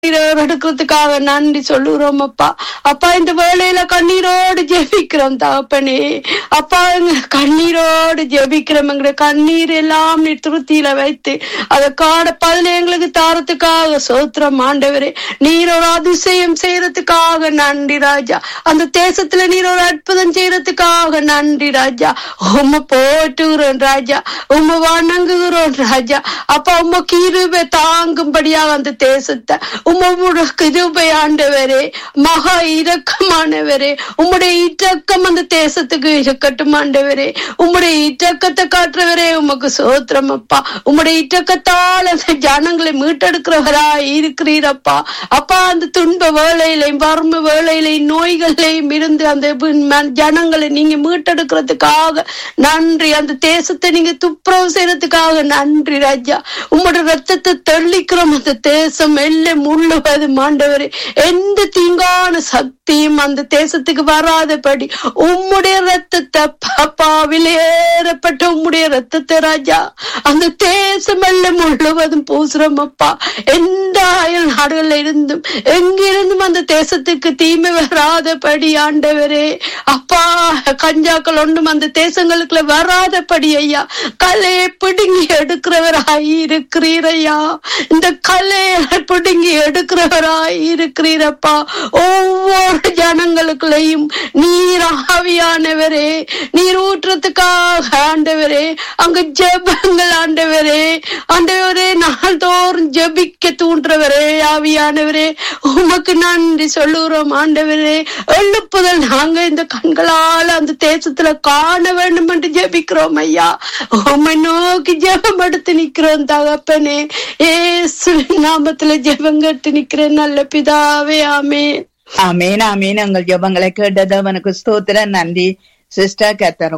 எடுக்கிறதுக்காக நன்றி சொல்லுறோம் அப்பா. அப்பா இந்த வேளையில கண்ணீரோடு ஜெபிக்கிறோம் தகப்பனே. அப்பா கண்ணீரோடு ஜெபிக்கிறோம். எங்களுடைய கண்ணீர் எல்லாம் நீர் திருப்தியில வைத்து அதை காட பதில எங்களுக்கு தாரத்துக்காக சோத்திரம் ஆண்டவரே. நீர் ஒரு அதிசயம் செய்யறதுக்காக நன்றி ராஜா. அந்த தேசத்துல நீர் ஒரு அற்புதம் செய்யறதுக்காக நன்றி ராஜா. உம்மை போட்டுகிறோம் ராஜா, உம்மை வணங்குகிறோம் ராஜா. அப்பா உம்மை கிருபை தாங்கும்படியாக அந்த தேசத்தை உம்முடைய கிருபை ஆண்டவரே, மகா இரக்கமானவரே, உம்முடைய இரக்கம் அந்த தேசத்துக்கு இருக்கட்டும் ஆண்டவரே. உம்முடைய இரக்கத்தை காட்டுறவரே உமக்கு சோத்திரம் அப்பா. உம்முடைய இரக்கத்தால் அந்த ஜனங்களை மீட்டெடுக்கிறவராய் இருக்கிறீரப்பா. அப்பா அந்த துன்ப வேளையிலையும் வறுமை வேளையிலையும் நோய்களையும் இருந்து அந்த ஜனங்களை நீங்க மீட்டெடுக்கிறதுக்காக நன்றி. அந்த தேசத்தை நீங்க துப்புரவு செய்யறதுக்காக நன்றி ராஜா. உம்முடைய ரத்தத்தை தெளிக்கிறோம். அந்த தேசம் எல்லாம் முழுவது ஆண்டவரே, எந்த தீங்கான சக்தியும் அந்த தேசத்துக்கு வராதபடி உம்முடைய ரத்தத்தை பாப்பா, விலையேறப்பட்ட உம்முடைய ரத்தத்தை ராஜா அந்த தேசம் எல்லாம் முழுவதும் பூசுறோம் அப்பா. எந்த அயல் நாடுகள்ல இருந்தும் எங்கிருந்தும் அந்த தேசத்துக்கு தீமை வராதபடி ஆண்டவரே அப்பா, கஞ்சாக்கள் ஒன்றும் அந்த தேசங்களுக்குள்ள வராதபடி ஐயா கலையை பிடுங்கி எடுக்கிறவராய் இருக்கிறீரையா. இந்த கலையை பிடுங்கி எடுக்கிறவராய் இருக்கிறீரப்பா. ஒவ்வொரு ஜனங்களுக்குள்ளையும் நீர் ஆவியானவரே, நீர் ஊற்றத்துக்காக ஆண்டவரே அங்க ஜெபங்கள் ஆண்டவரே, ஆண்டவரே நாள்தோறும் ஜெபிக்க தூண்டுறவரே ஆவியானவரே உமக்கு நன்றி சொல்லுகிறோம் ஆண்டவரே. எழுப்புதல் நாங்க இந்த கண்களால் அந்த தேசத்துல காண வேண்டும் என்று ஜெபிக்கிறோம் ஐயா. உம்மை நோக்கி ஜெபம் எடுத்து நிக்கிறோம் தகப்பனே. இயேசுவின் நாமத்துல ஜெபம் எடுத்து நிக்கிறேன் நல்ல பிதாவே. ஆமென். ஆமேன் ஆமேன். உங்கள் ஜெபங்களை கேட்டது அவனுக்கு ஸ்தோத்திரம். நன்றி சிஸ்டர். கர்த்தர்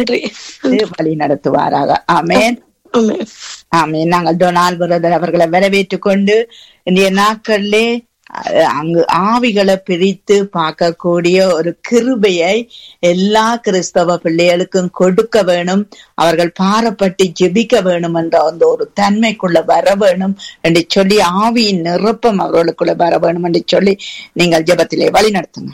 வழி நடத்துவாராக. ஆமேன் ஆமேன். நாங்கள் டொனால்ட் பிரதர் அவர்களை வரவேற்றுக் கொண்டு இன்றைய நாட்களிலே அங்கு ஆவிகளை பிரித்து பார்க்கக்கூடிய ஒரு கிருபையை எல்லா கிறிஸ்தவ பிள்ளைகளுக்கும் கொடுக்க வேணும். அவர்கள் பாரப்பட்டு ஜெபிக்க வேணும் என்ற அந்த ஒரு தன்மைக்குள்ள வர வேணும் என்று சொல்லி, ஆவியின் நிரப்பம் அவர்களுக்குள்ள வர வேணும் என்று சொல்லி நீங்கள் ஜெபத்திலே வழி நடத்துங்க.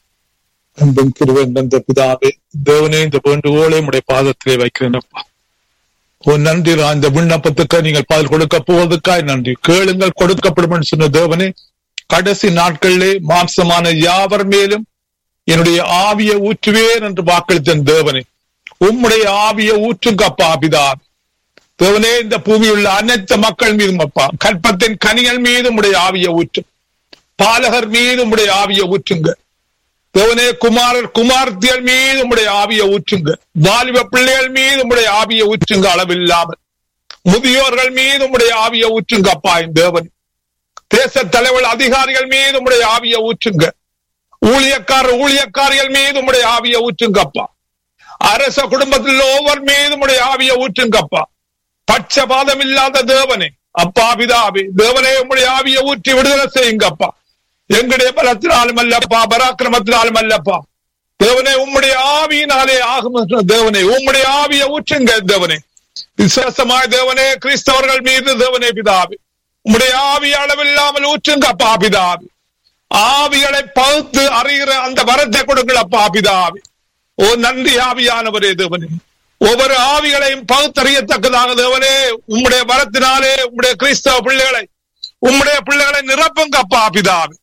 பிதாவே, தேவனே, இந்த வேண்டுகோளை உடைய பாதத்திலே வைக்கிறேன்ப்பா. நன்றி. இந்த விண்ணப்பத்துக்கு நீங்கள் பதில் கொடுக்க போவதற்காய் நன்றி. கேளுங்கள் கொடுக்கப்படும் என்று சொன்ன தேவனே, கடைசி நாட்களிலே மாம்சமான யாவர் மேலும் என்னுடைய ஆவியை ஊற்றுவேன் என்று வாக்களித்த தேவனே, உம்முடைய ஆவியை ஊற்றுங்கப்பா பிதா. தேவனே, இந்த பூமியில் உள்ள அனைத்து மக்கள் மீதும் அப்பா, கற்பத்தின் கனிகள் மீது உடைய ஆவியை ஊற்றும். பாலகர் மீது உடைய ஆவியை ஊற்றுங்க தேவனே. குமார்த்தியர் மீது உடைய ஆவியை ஊற்றுங்க. வாலிப பிள்ளைகள் மீது உடைய ஆவியை ஊற்றுங்க அளவில்லாமல். முதியோர்கள் மீது உடைய ஆவியை ஊற்றுங்க அப்பா என் தேவன். தேச தலைவர் அதிகாரிகள் மீது உடைய ஆவியை ஊற்றுங்க. ஊழியக்காரிகள் மீது உடைய ஆவியை ஊற்றுங்கப்பா. அரச குடும்பத்தில் ஒவ்வொரு மீது உடைய ஆவியை ஊற்றுங்கப்பா. பட்சபாதம் இல்லாத தேவனே அப்பா பிதாவே, தேவனே உடைய ஆவியை ஊற்றி விடுதலை செய்யுங்கப்பா. எங்களுடைய பலத்தினாலும் அல்லப்பா, பராக்கிரமத்தினாலும் அல்லப்பா. தேவனே உம்முடைய ஆவியினாலே ஆகும் தேவனே, உம்முடைய ஆவியை ஊற்றுங்க தேவனே. விசேஷமாய் தேவனே கிறிஸ்தவர்கள் மீது தேவனே பிதாவே உம்முடைய ஆவி அளவில்லாமல் ஊற்றுங்கப்பா பிதாவே. ஆவிகளை பகுத்து அறிகிற அந்த வரத்தை கொடுங்களப்பா பிதாவே. ஓ நன்றி ஆவியானவரே தேவனே. ஒவ்வொரு ஆவிகளையும் பகுத்தறியத்தக்கதாக தேவனே உம்முடைய வரத்தினாலே உம்முடைய கிறிஸ்தவ பிள்ளைகளை நிரப்புங்கப்பா பிதாவே.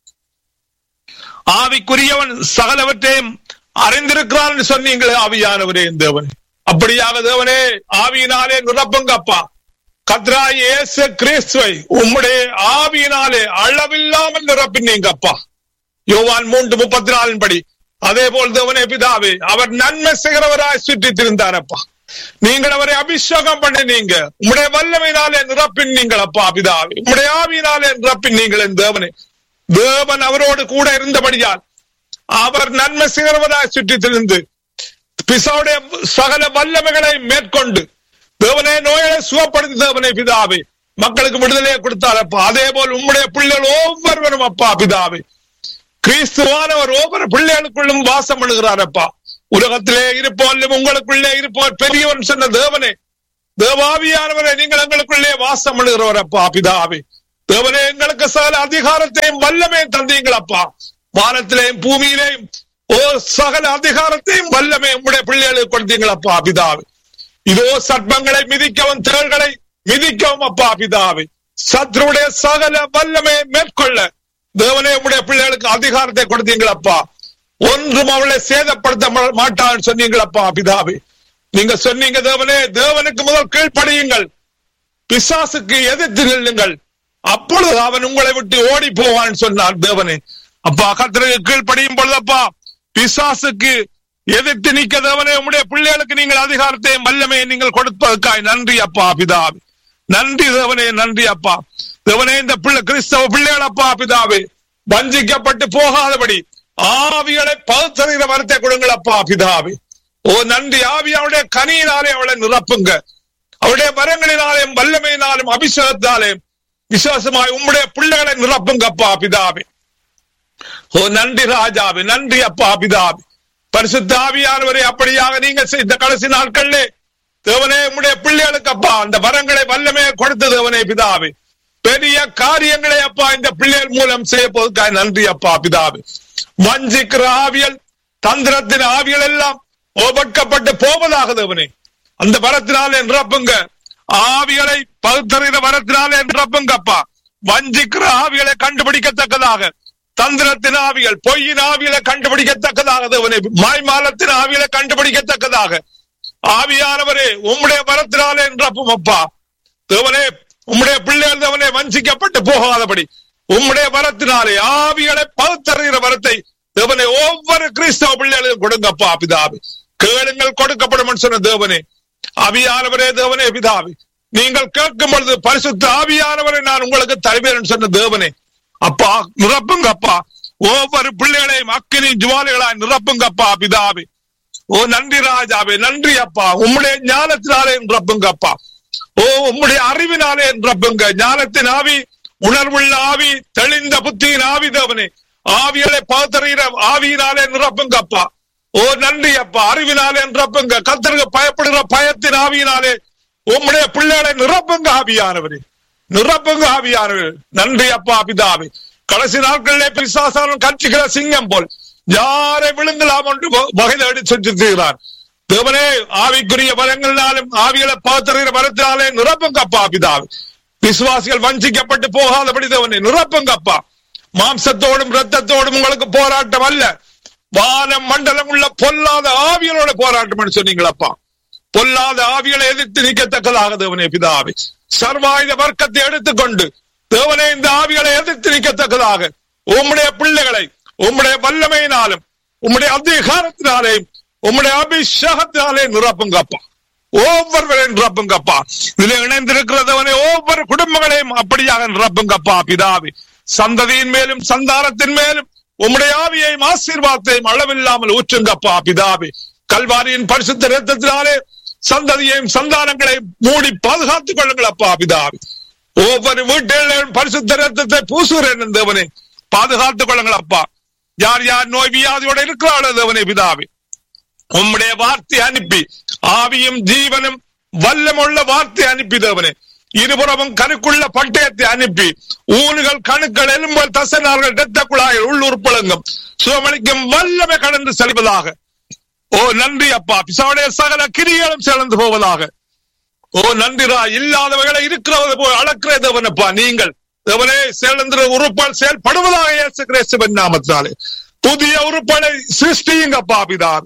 ஆவிக்குரியவன் சகலவற்றையும் அறிந்திருக்கிறான் என்று சொன்னீங்களே ஆவியானவரே தேவனே. அப்படியாக தேவனே ஆவியினாலே நிரப்புங்கப்பா. கர்த்தராகிய இயேசு கிறிஸ்துவை உம்முடைய ஆவியினாலே அளவில்லாமல் நிரப்பினீங்கப்பா. யோவான் 3:34 படி அதே போல் தேவனே பிதாவே, அவர் நன்மை செய்கிறவராய் சுற்றி திரிந்தாரப்பா. நீங்கள் அவரை அபிஷேகம் பண்ணினீங்க. உம்முடைய வல்லமையினாலே நிரப்பினீங்களப்பா பிதாவே. உம்முடைய ஆவியினாலே நிரப்பினீங்கள் என் தேவனே. தேவன் அவரோடு கூட இருந்தபடியால் அவர் நன்மை செய்கிறவராய் சுற்றி திரிந்து பிசாவுடைய சகல வல்லமைகளை மேற்கொண்டு தேவனே நோயை சுகப்படுத்தி தேவனே பிதாவே மக்களுக்கு விடுதலையை கொடுத்தாரப்பா. அதே போல் உம்முடைய பிள்ளைகள் ஒவ்வொருவரும் அப்பா பிதாவே கிறிஸ்துவானவர் ஒவ்வொரு பிள்ளைகளுக்குள்ளும் வாசம் பண்ணுகிறாரப்பா. உலகத்திலே இருப்போம் உங்களுக்குள்ளே இருப்போர் பெரியவன் சொன்ன தேவனே, தேவாவியானவரை நீங்கள் எங்களுக்குள்ளே வாசம் பண்ணுகிறவரப்பா பிதாவே. தேவனே எங்களுக்கு சகல அதிகாரத்தையும் வல்லமையும் தந்தீங்களப்பா. வானத்திலேயும் பூமியிலேயும் சகல அதிகாரத்தையும் வல்லமை உங்களுடைய பிள்ளைகளுக்கு கொடுத்தீங்களப்பா பிதாவே. இதோ சர்ப்பங்களை மிதிக்கவும் தேள்களை மிதிக்கவும் அப்பா பிதாவே, சத்ருடைய சகல வல்லமை மேற்கொள்ள தேவனே உங்களுடைய பிள்ளைகளுக்கு அதிகாரத்தை கொடுத்தீங்களப்பா. ஒன்றும் அவளை சேதப்படுத்த மாட்டான்னு சொன்னீங்களப்பா பிதாவே. நீங்க சொன்னீங்க தேவனே, தேவனுக்கு முதல் கீழ்ப்படியுங்கள், பிசாசுக்கு எதிர்த்து நில்லுங்கள், அப்பொழுது அவன் உங்களை விட்டு ஓடி போவான்னு சொன்னார் தேவனே. அப்பா கர்த்தருக்கு கீழ்ப்படியும் பொழுதப்பா பிசாசுக்கு எதிர்த்து நிக்க தேவனே உம்முடைய பிள்ளைகளுக்கு நீங்கள் அதிகாரத்தையும் வல்லமையை நீங்கள் கொடுப்பதற்காய் நன்றி அப்பா பிதாவே. நன்றி தேவனே, நன்றி அப்பா. தேவனே இந்த கிறிஸ்தவ பிள்ளைகள் அப்பா பிதாவே வஞ்சிக்கப்பட்டு போகாதபடி ஆவிகளை பகுத்தறிகிற வரத்தை கொடுங்கள் அப்பா பிதாவே. ஓ நன்றி. ஆவியாவுடைய கனியினாலே அவளை நிரப்புங்க, அவருடைய வரங்களினாலும் வல்லமையினாலும் அபிஷேகத்தாலும் விசுவாசமாய் உம்முடைய பிள்ளைகளை நிரப்புங்க அப்பா பிதாவே. ஓ நன்றி ராஜாவே, நன்றி அப்பா பிதாவே. பரிசுத்த ஆவியானவரே அப்படியாக நீங்க செய்த கடைசி நாட்களிலே தேவனே உம்முடைய பிள்ளைகளுக்கு அப்பா அந்த வரங்களை வல்லமையை கொடுத்த தேவனே பிதாவே, பெரிய காரியங்களை அப்பா இந்த பிள்ளைகள் மூலம் செய்ய போவதற்காக நன்றி அப்பா பிதாவே. வஞ்சிக்கிற ஆவியல் தந்திரத்தின் ஆவியல் எல்லாம் ஓபட்கப்பட்டு போவதாக தேவனே அந்த வரத்தினாலே நிரப்புங்க. ஆவிகளை பகுத்தறிகிற வரத்தினாலே நிரப்புங்க அப்பா. வஞ்சிக்கிற ஆவிகளை கண்டுபிடிக்கத்தக்கதாக, தந்திரத்தின் ஆவிகள் பொய்யின் ஆவிகளை கண்டுபிடிக்கத்தக்கதாக தேவனே, மாய்மாலத்தின் ஆவிகளை கண்டுபிடிக்கத்தக்கதாக ஆவியானவரே உம்முடைய வரத்தினாலே நிரப்பும் அப்பா. தேவனே உம்முடைய பிள்ளைகள் தேவனே வஞ்சிக்கப்பட்டு போகாதபடி உம்முடைய வரத்தினாலே ஆவிகளை பகுத்தறிகிற வரத்தை தேவனே ஒவ்வொரு கிறிஸ்தவ பிள்ளைகளுக்கும் கொடுங்கப்பா பிதாவே. கேளுங்கள் கொடுக்கப்படும் சொன்ன தேவனே. ஆவியானவரே தேவனே பிதாவே, நீங்கள் கேட்கும் பொழுது பரிசுத்த ஆவியானவரை நான் உங்களுக்கு தருவேன் சொன்ன தேவனே அப்பா நிரப்புங்க அப்பா. ஒவ்வொரு பிள்ளைகளையும் அக்கினி ஜுவாலைகளாய் நிரப்புங்க அப்பா பிதாவே. ஓ நன்றி ராஜாவே, நன்றி அப்பா. உம்முடைய ஞானத்தினாலே நிரப்புங்க அப்பா. ஓ உம்முடைய அறிவினாலே நிரப்புங்க. ஞானத்தின் ஆவி, உணர்வுள்ள ஆவி, தெளிந்த புத்தியின் ஆவி தேவனே, ஆவிகளை பகுத்தறிகிற ஆவியினாலே நிரப்புங்க அப்பா. ஓ நன்றி அப்பா. அறிவினாலே நிரப்புங்க. கர்த்தருக்கு பயப்படுகிற பயத்தின் ஆவியினாலே உம்முடைய பிள்ளைகளை நிரப்புங்க ஆவியானவரே, நிரப்புங்க ஆவியானவரே. நன்றி அப்பா பிதாவே. கடைசி நாட்களிலே பிசாசானம் கட்சிக்கிற சிங்கம் போல் யாரை விழுங்கலாம் என்று வகையில் எடுத்து செஞ்சிருக்கிறார் தேவனே. ஆவிக்குரிய வரங்களினாலும் ஆவிகளை பகுத்தறிகிற வரத்தினாலே நிரப்புங்க அப்பா பிதாவே. விசுவாசிகள் வஞ்சிக்கப்பட்டு போகாதபடி தேவனே நிரப்புங்க அப்பா. மாம்சத்தோடும் இரத்தத்தோடும் உங்களுக்கு போராட்டம் அல்ல, வானம் மண்டலம் உள்ள பொல்லாத ஆவிகளோட போராட்டம் சொன்னீங்களப்பா. பொல்லாத ஆவிகளை எதிர்த்து நிற்கத்தக்கதாக தேவனே பிதாவே சர்வாயுத வர்க்கத்தை எடுத்துக்கொண்டு தேவனே இந்த ஆவிகளை எதிர்த்து நிற்கத்தக்கதாக உம்முடைய பிள்ளைகளை உம்முடைய வல்லமையினாலும் உம்முடைய அதிகாரத்தினாலே உம்முடைய அபிஷேகத்தினாலே நிரப்புங்கப்பா. ஒவ்வொருவரையும் நிரப்புங்கப்பா. இதில் இணைந்திருக்கிறதவனே ஒவ்வொரு குடும்பங்களையும் அப்படியாக நிரப்புங்கப்பா பிதாவே. சந்ததியின் மேலும் சந்தானத்தின் மேலும் உம்முடைய ஆவியையும் ஆசீர்வாதத்தையும் அளவில்லாமல் ஊற்றுங்கப்பா பிதாவே. கல்வாரியின் பரிசுத்த இரத்தத்தினாலே சந்ததியையும் சந்தானங்களையும் மூடி பாதுகாத்துக் கொள்ளுங்களப்பா பிதாவே. ஒவ்வொரு வீட்டிலும் பரிசுத்த இரத்தத்தை பூசுகிறேன் தேவனே, பாதுகாத்துக் கொள்ளுங்களப்பா. யார் யார் நோய் வியாதியோட இருக்கிறாளோ தேவனே பிதாவே, உம்முடைய வார்த்தை அனுப்பி ஆவியும் ஜீவனும் வல்லமுள்ள வார்த்தை அனுப்பி தேவனே, இருபுறமும் கணுக்குள்ள பட்டயத்தை அனுப்பி ஊனுகள் கணுக்கள் எலும்புகள் தசைநார்கள் இரத்த குழாய்கள் உள்ளுறுப்பளங்கும் சுகமளிக்கும் வல்லமை கடந்து செல்வதாக. ஓ நன்றி அப்பா. பிசாவுடைய சகல கிரிகளும் சேர்ந்து போவதாக. ஓ நன்றிரா. இல்லாதவர்களை இருக்கிறவது போய் அளக்கிற தேவனப்பா நீங்கள் தேவனே சேர்ந்த உறுப்பால் செயல்படுவதாக இயேசு கிறிஸ்துவின் நாமத்தினாலே புதிய உறுப்புகளை சிருஷ்டியுங்கப்பா பிதாவே.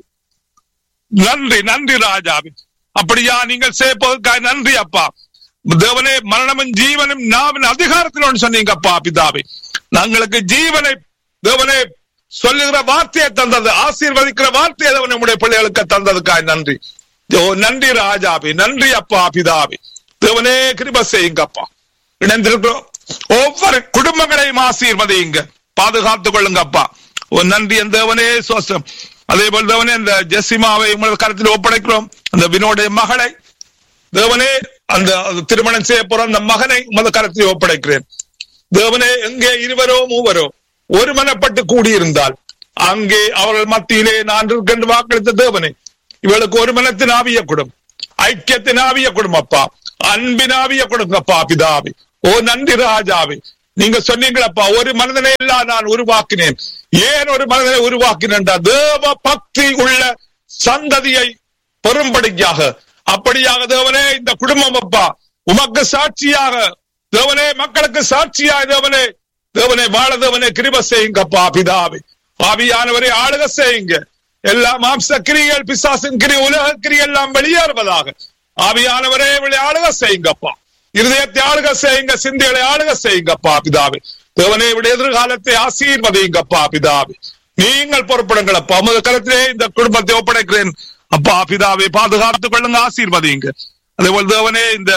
நன்றி நன்றி ராஜாவே. அப்படியா நீங்கள் சேர்ப்பதற்காக நன்றி அப்பா தேவனே. மரணமும் ஜீவனும் நாவின் அதிகாரத்தில் சொன்னீங்கப்பா பிதாவே. நாங்களுக்கு ஜீவனை தேவனே சொல்லுகிற வார்த்தையை தந்தது, ஆசீர்வதிக்கிற வார்த்தையை தேவனே நம்முடைய பிள்ளைகளுக்கு தந்ததுக்காக நன்றி. ஓ நன்றி ராஜாவே, நன்றி அப்பா பிதாவே. தேவனே கிருபை செய்யுங்கப்பா. இணைந்திருக்கிறோம் ஒவ்வொரு குடும்பங்களையும் ஆசீர்வதியுங்க, பாதுகாத்துக் கொள்ளுங்கப்பா. ஓ நன்றி என் தேவனே சுவாசம். அதே போல் தேவனே இந்த ஜெசிமாவை உங்களது கருத்தில் ஒப்படைக்கிறோம். அந்த வினோடைய மகளை தேவனே அந்த திருமணம் செய்ய போற அந்த மகனை உமது கருத்தில் ஒப்படைக்கிறேன் தேவனே. எங்கே இருவரோ மூவரோ ஒருமனப்பட்டு கூடியிருந்தால் அங்கே அவர்கள் மத்தியிலே நான் இருக்கின்ற வாக்களித்த தேவனே இவளுக்கு ஒரு மனத்தின் ஆவிய கொடும், ஐக்கியத்தின் ஆவிய கொடும் அப்பா, அன்பின் ஆவிய கொடுங்கப்பா பிதாவே. ஓ நன்றி ராஜாவே. நீங்க சொன்னீங்களப்பா, ஒரு மனிதனை எல்லாம் நான் உருவாக்கினேன். ஏன் ஒரு மனிதனை உருவாக்கினேன்? தேவ பக்தி உள்ள சந்ததியை பெரும்படியாக. அப்படியாக தேவனே இந்த குடும்பம் அப்பா உமக்கு சாட்சியாக, தேவனே மக்களுக்கு சாட்சியாக தேவனே தேவனே வாழ தேவனே கிருபை செய்யுங்கப்பா பிதாவே. ஆவியானவரை ஆளுக செய்யுங்க. எல்லா மாம்ச கிரிகள், பிசாசின் கிரி, உலக கிரி எல்லாம் வெளியேறுவதாக. ஆவியானவரே ஆளுக செய்யுங்கப்பா. இருதயத்தை ஆளுக செய்யுங்க, சிந்தைகளை ஆளுக செய்யுங்கப்பா பிதாவே. தேவனே எதிர்காலத்தை ஆசீர்வதிங்கப்பா பிதாவே. நீங்கள் பொறுப்படுங்களப்பா. உமது கருத்திலே இந்த குடும்பத்தை ஒப்படைக்கிறேன் அப்பா பிதாவே. பாதுகாத்துக் கொள்ளுங்க, ஆசீர்வதிங்க. அதே போல தேவனே இந்த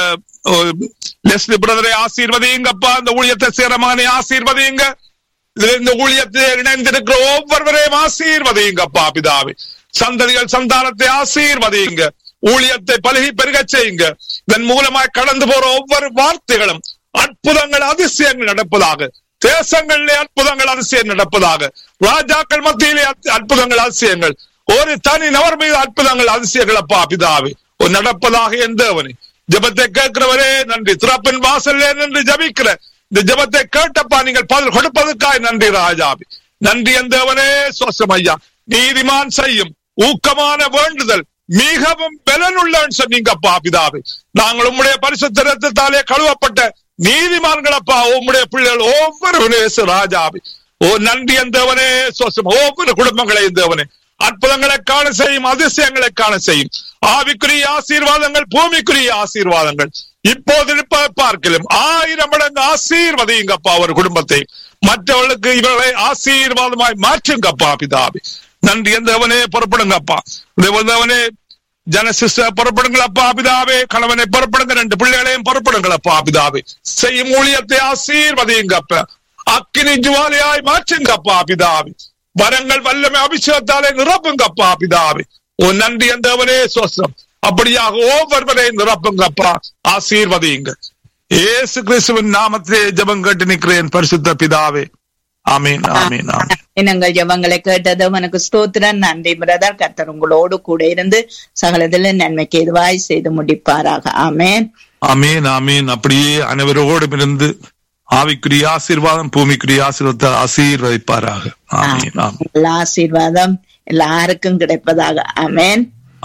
லெஸ்லி பிரதரை ஆசீர்வதிங்கப்பா. இந்த ஊழியத்தை சேரமானே ஆசீர்வதிங்க. இந்த ஊழியத்தில் இணைந்திருக்கிற ஒவ்வொருவரையும் ஆசீர்வதிங்கப்பா பிதாவே. சந்ததிகள் சந்தானத்தை ஆசீர்வதிங்க. ஊழியத்தை பலகி பெருக செய்யுங்க. இதன் மூலமாய் கடந்து போற ஒவ்வொரு வார்த்தைகளும் அற்புதங்கள் அதிசயங்கள் நடப்பதாக. தேசங்களிலே அற்புதங்கள் அதிசயம் நடப்பதாக. ராஜாக்கள் மத்தியிலே அற்புதங்கள் அதிசயங்கள், ஒரு தனி நபர் மீது அற்புதங்கள் அதிசயங்கள் அப்பா பிதாவே நடப்பதாக. என் தேவனே ஜெபத்தை கேட்கிறவரே நன்றி. திறப்பின் வாசல்லே நின்று ஜபிக்கிற இந்த ஜெபத்தை கேட்டப்பா நீங்கள் பதில் கொடுப்பதற்காக நன்றி ராஜாவே. நன்றி என் தேவனே. சோசம் ஐயா, நீதிமான் செய்யும் ஊக்கமான வேண்டுதல் மிகவும் பலனுள்ளன்னு சொன்னீங்கப்பா பிதாவே. நாங்கள் உம்முடைய பரிசுத்த இரத்தத்தாலே கழுவப்பட்ட நீதிமான்களப்பா. உம்முடைய பிள்ளைகள் ஒவ்வொரு ராஜாவே. ஓ நன்றி என் தேவனே. சோசம் ஒவ்வொரு குடும்பங்களையும் தேவனே அற்புதங்களை காண செய்யும், அதிசயங்களை காண செய்யும். ஆவிக்குரிய ஆசீர்வாதங்கள், பூமிக்குரிய ஆசீர்வாதங்கள் இப்போது பார்க்கலாம் 1000 மடங்கு ஆசீர்வதிங்கப்பா ஒரு குடும்பத்தை. மற்றவர்களுக்கு இவர்களை ஆசீர்வாதமாய் மாற்றுங்கப்பா பிதாவே. நன்றி என் தேவனே. புறப்படுங்கப்பா தேவனே. ஜனசிஸ்ட புறப்படுங்களப்பா பிதாவே. கணவனை புறப்படுங்க, 2 பிள்ளைகளையும் புறப்படுங்களப்பா பிதாவே. செய்யும் ஊழியத்தை ஆசீர்வதிங்கப்பா. அக்கினி ஜுவாலியாய் மாற்றுங்கப்பா பிதாவே. வரங்கள் வல்லமை அபிஷேகத்தாலே நிரப்புங்கப்பா பிதாவே. ஓ நன்றி என் தேவனே. சோசம் அப்படியாக ஒவ்வொருவரையும் நிரப்புங்கப்பா, ஆசீர்வதிங்க. இயேசு கிறிஸ்துவின் நாமத்திலே ஜெபம் கேட்டு நிற்கிறேன் பரிசுத்த பிதாவே. ஆமீன் ஆமீன் ஆமீன். எங்கள் ஜெபங்களை கேட்டது உனக்கு ஸ்தோத்திரம். நன்றி பிரதர். கர்த்தர் உங்களோடு கூட இருந்து சகலத்தில நன்மைக்கு எதுவாய் செய்து முடிப்பாராக. ஆமேன் ஆமீன் ஆமீன். அப்படியே அனைவரோடும் இருந்து ஆவிக்குரிய ஆசீர்வாதம், பூமிக்குரிய ஆசீர்வாதத்தை ஆசீர்வதிப்பாராக. ஆமீன் ஆமீன். எல்லா ஆசீர்வாதம் எல்லாருக்கும் கிடைப்பதாக. ஆமேன்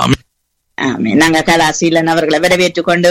ஆமேன். நாங்க கலாசீலன் அவர்களை வரவேற்றுக் கொண்டு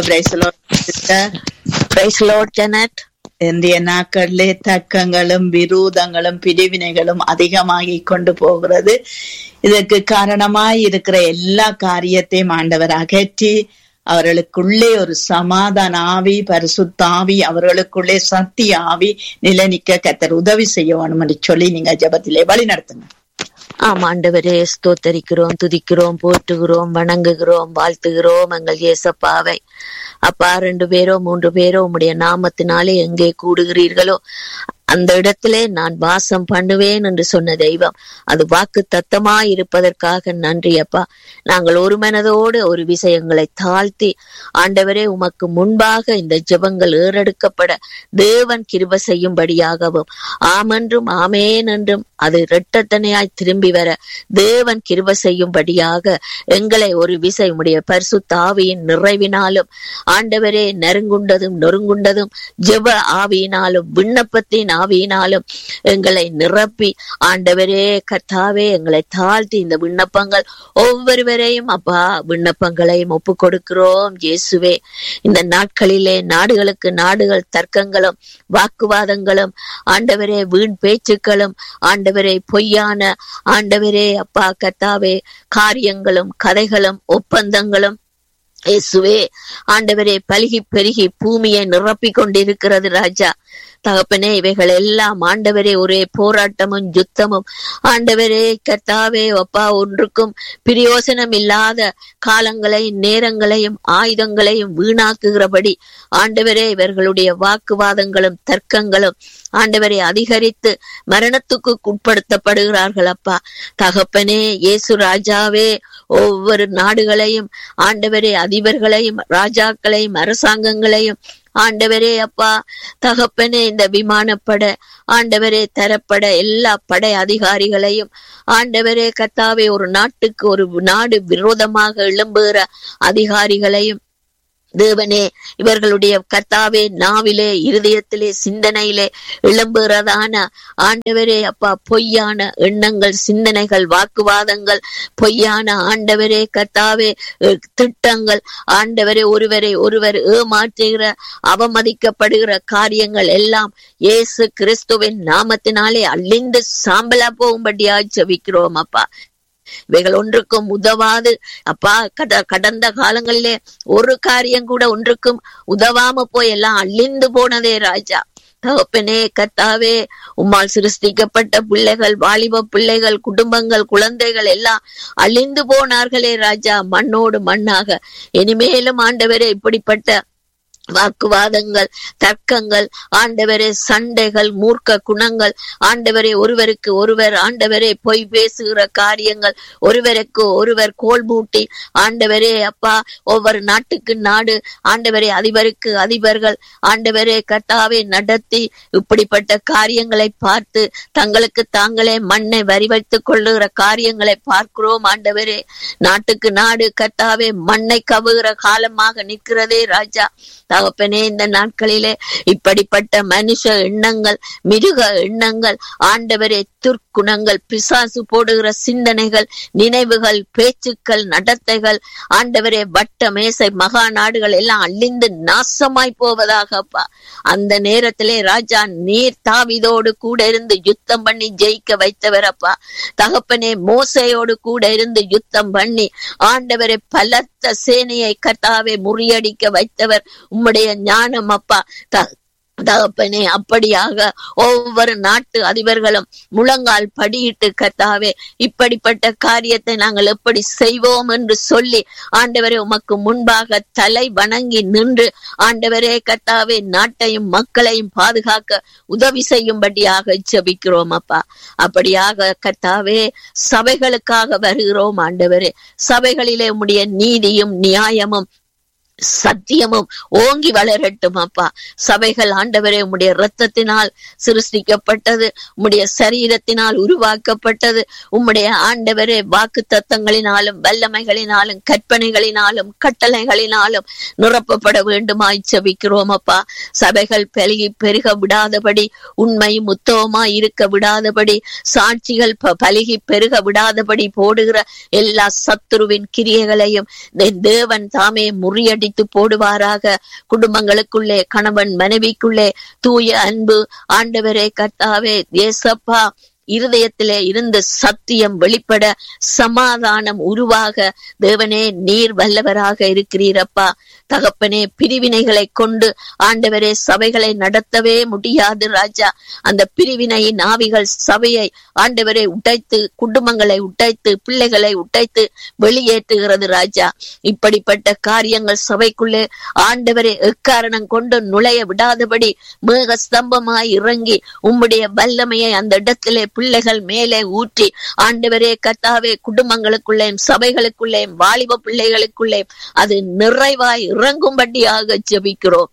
இந்திய நாட்களிலே தர்க்கங்களும் விரோதங்களும் பிரிவினைகளும் அதிகமாகி கொண்டு போகிறது. இதற்கு காரணமாய் இருக்கிற எல்லா காரியத்தையும் ஆண்டவர் அகற்றி அவர்களுக்குள்ளே ஒரு சமாதான ஆவி, பரிசுத்த ஆவி, அவர்களுக்குள்ளே சத்திய ஆவி நிலைநிற்க கர்த்தர் உதவி செய்ய வேணும் என்று சொல்லி நீங்க ஜெபத்திலே வழி நடத்துங்க. ஆம் ஆண்டவரே, ஸ்தோத்தரிக்கிறோம், துதிக்கிறோம், போற்றுகிறோம், வணங்குகிறோம், வாழ்த்துகிறோம் எங்கள் இயேசப்பாவை. அப்பா 2 பேரோ 3 பேரோ உம்முடைய நாமத்தினாலே எங்கே கூடுகிறீர்களோ அந்த இடத்திலே நான் வாசம் பண்ணுவேன் என்று சொன்ன தெய்வம், அது வாக்கு தத்தமாய் இருப்பதற்காக நன்றி அப்பா. நாங்கள் ஒரு மனதோடு ஒரு விஷயங்களை தாழ்த்தி ஆண்டவரே உமக்கு முன்பாக இந்த ஜெபங்கள் ஏறெடுக்கப்பட தேவன் கிருபை செய்யும்படியாகவும், ஆமென்றும் ஆமேன் என்றும் அது இரட்டத்தனையாய் திரும்பி வர தேவன் கிருபை செய்யும்படியாக எங்களை ஒரு விசை உடைய பரிசுத்த ஆவியின் நிறைவினாலும் ஆண்டவரே நெருங்குண்டதும் நொறுங்குண்டதும் ஜெப ஆவியினாலும் விண்ணப்பத்தின் ஆவியினாலும் எங்களை நிரப்பி ஆண்டவரே கர்த்தாவே எங்களை தாழ்த்தி இந்த விண்ணப்பங்கள் ஒவ்வொருவரையும் அப்பா விண்ணப்பங்களையும் ஒப்பு கொடுக்கிறோம் இயேசுவே. இந்த நாட்களிலே நாடுகளுக்கு நாடுகள் தர்க்கங்களும் வாக்குவாதங்களும் ஆண்டவரே வீண் பேச்சுக்களும் ஆண்டவரே பொய்யான ஆண்டவரே அப்பா கர்த்தாவே காரியங்களும் கதைகளும் ஒப்பந்தங்களும் இயேசுவே ஆண்டவரே பலுகி பெருகி பூமியை நிரப்பிக் கொண்டிருக்கிறது ராஜா. தகப்பனே இவைகள் எல்லாம் ஆண்டவரே ஒரே போராட்டமும் யுத்தமும் ஆண்டவரே கர்த்தாவே அப்பா ஒன்றுக்கும் பிரயோசனம் இல்லாத காலங்களையும் நேரங்களையும் ஆயுதங்களையும் வீணாக்குகிறபடி ஆண்டவரே இவர்களுடைய வாக்குவாதங்களும் தர்க்கங்களும் ஆண்டவரை அதிகரித்து மரணத்துக்கு உட்படுத்தப்படுகிறார்கள் அப்பா. தகப்பனே இயேசு ராஜாவே ஒவ்வொரு நாடுகளையும் ஆண்டவரே அதிபர்களையும் ராஜாக்களையும் அரசாங்கங்களையும் ஆண்டவரே அப்பா தகப்பனே இந்த விமானப்பட ஆண்டவரே தரப்பட எல்லா படை அதிகாரிகளையும் ஆண்டவரே கர்த்தாவே ஒரு நாட்டுக்கு ஒரு நாடு விரோதமாக எழும்புகிற அதிகாரிகளையும் தேவனே, இவர்களுடைய கர்த்தாவே நாவிலே, இருதயத்திலே, சிந்தனையிலே எழும்புகிறதான ஆண்டவரே அப்பா பொய்யான எண்ணங்கள், சிந்தனைகள், வாக்குவாதங்கள், பொய்யான ஆண்டவரே கர்த்தாவே திட்டங்கள், ஆண்டவரே ஒருவரை ஒருவர் ஏமாற்றுகிற அவமதிக்கப்படுகிற காரியங்கள் எல்லாம் இயேசு கிறிஸ்துவின் நாமத்தினாலே அழிந்து சாம்பலா போகும்படியாய் ஜெபிக்கிறோம் அப்பா. இவைகள் ஒன்றுக்கும் உதவாது அப்பா. கடந்த காலங்களிலே ஒரு காரியம் கூட ஒன்றுக்கும் உதவாம போய் எல்லாம் அழிந்து போனதே ராஜா. தகப்பனே கர்த்தாவே, உம்மால் சிருஷ்டிக்கப்பட்ட பிள்ளைகள், வாலிப பிள்ளைகள், குடும்பங்கள், குழந்தைகள் எல்லாம் அழிந்து போனார்களே ராஜா, மண்ணோடு மண்ணாக. இனிமேலும் ஆண்டவரே இப்படிப்பட்ட வாக்குவாதங்கள், தர்க்கங்கள், ஆண்டவரே சண்டைகள், மூர்க்க குணங்கள், ஆண்டவரே ஒருவருக்கு ஒருவர் ஆண்டவரே பொய் பேசுகிற காரியங்கள், ஒருவருக்கு ஒருவர் கோல் மூட்டி ஆண்டவரே அப்பா ஒவ்வொரு நாட்டுக்கு நாடு ஆண்டவரே அதிபருக்கு அதிபர்கள் ஆண்டவரே கர்த்தாவே நடத்தி இப்படிப்பட்ட காரியங்களை பார்த்து தங்களுக்கு தாங்களே மண்ணை வரி வைத்துக் கொள்ளுகிற காரியங்களை பார்க்கிறோம் ஆண்டவரே. நாட்டுக்கு நாடு கர்த்தாவே மண்ணை கவுகிற காலமாக நிற்கிறதே ராஜா. தகப்பனே, இந்த நாட்களிலே இப்படிப்பட்ட மனுஷ எண்ணங்கள், மிருக எண்ணங்கள், ஆண்டவரே துர்க்குணங்கள், பிசாசு போடுகிற சிந்தனைகள், நினைவுகள், பேச்சுக்கள், நடத்தைகள், ஆண்டவரே வட்ட மேசை மகா நாடுகள் எல்லாம் அழிந்து நாசமாய் போவதாகப்பா. அந்த நேரத்திலே ராஜா நீர் தாவீதோடு கூட இருந்து யுத்தம் பண்ணி ஜெயிக்க வைத்தவரப்பா. தகப்பனே, மோசையோடு கூட இருந்து யுத்தம் பண்ணி ஆண்டவரை பலத்த சேனையை கர்த்தாவே முறியடிக்க வைத்தவர் உம்முடைய ஞானம் அப்பா. தகப்பனே, அப்படியாக ஒவ்வொரு நாட்டு அதிபர்களும் முழங்கால் படியிட்டு கர்த்தாவே இப்படிப்பட்ட காரியத்தை நாங்கள் எப்படி செய்வோம் என்று சொல்லி ஆண்டவரே உமக்கு முன்பாக தலை வணங்கி நின்று ஆண்டவரே கர்த்தாவே நாட்டையும் மக்களையும் பாதுகாக்க உதவி செய்யும்படியாக ஜெபிக்கிறோம் அப்பா. அப்படியாக கர்த்தாவே சபைகளுக்காக வருகிறோம் ஆண்டவரே. சபைகளிலே உம்முடைய நீதியும் நியாயமும் சத்தியமும் ஓங்கி வளரட்டும் அப்பா. சபைகள் ஆண்டவரே உம்முடைய இரத்தத்தினால் சிருஷ்டிக்கப்பட்டது, உம்முடைய சரீரத்தினால் உருவாக்கப்பட்டது, உம்முடைய ஆண்டவரே வாக்கு தத்தங்களினாலும் வல்லமைகளினாலும் கற்பனைகளினாலும் கட்டளைகளினாலும் நிரப்பப்பட வேண்டுமாய் ஜெபிக்கிறோம் அப்பா. சபைகள் பெருக விடாதபடி, உண்மையும் உத்தவமாய் இருக்க விடாதபடி, சாட்சிகள் பலுகி பெருக விடாதபடி போடுகிற எல்லா சத்துருவின் கிரியைகளையும் தேவன் தாமே முறியடி போடுவாராக. குடும்பங்களுக்குள்ளே, கணவன் மனைவிக்குள்ளே தூய அன்பு ஆண்டவரே கர்த்தாவே இயேசப்பா இருதயத்திலே இருந்து சத்தியம் வெளிப்பட, சமாதானம் உருவாக தேவனே நீர் வல்லவராக இருக்கிறீரப்பா. தகப்பனே, பிரிவினைகளை கொண்டு ஆண்டவரே சபைகளை நடத்தவே முடியாது ராஜா. அந்த பிரிவினையின் ஆவிகள் சபையை ஆண்டவரை உடைத்து, குடும்பங்களை உடைத்து, பிள்ளைகளை உடைத்து வெளியேற்றுகிறது ராஜா. இப்படிப்பட்ட காரியங்கள் சபைக்குள்ளே ஆண்டவரை எக்காரணம் கொண்டு நுழைய விடாதபடி மேக ஸ்தம்பமாய் இறங்கி உம்முடைய வல்லமையை அந்த இடத்திலே பிள்ளைகள் மேலே ஊற்றி ஆண்டவரே கர்த்தாவே குடும்பங்களுக்குள்ளேயும் சபைகளுக்குள்ளேயும் வாலிப பிள்ளைகளுக்குள்ளேயும் அது நிறைவாய் இறங்கும்படியாக ஜெபிக்கிறோம்.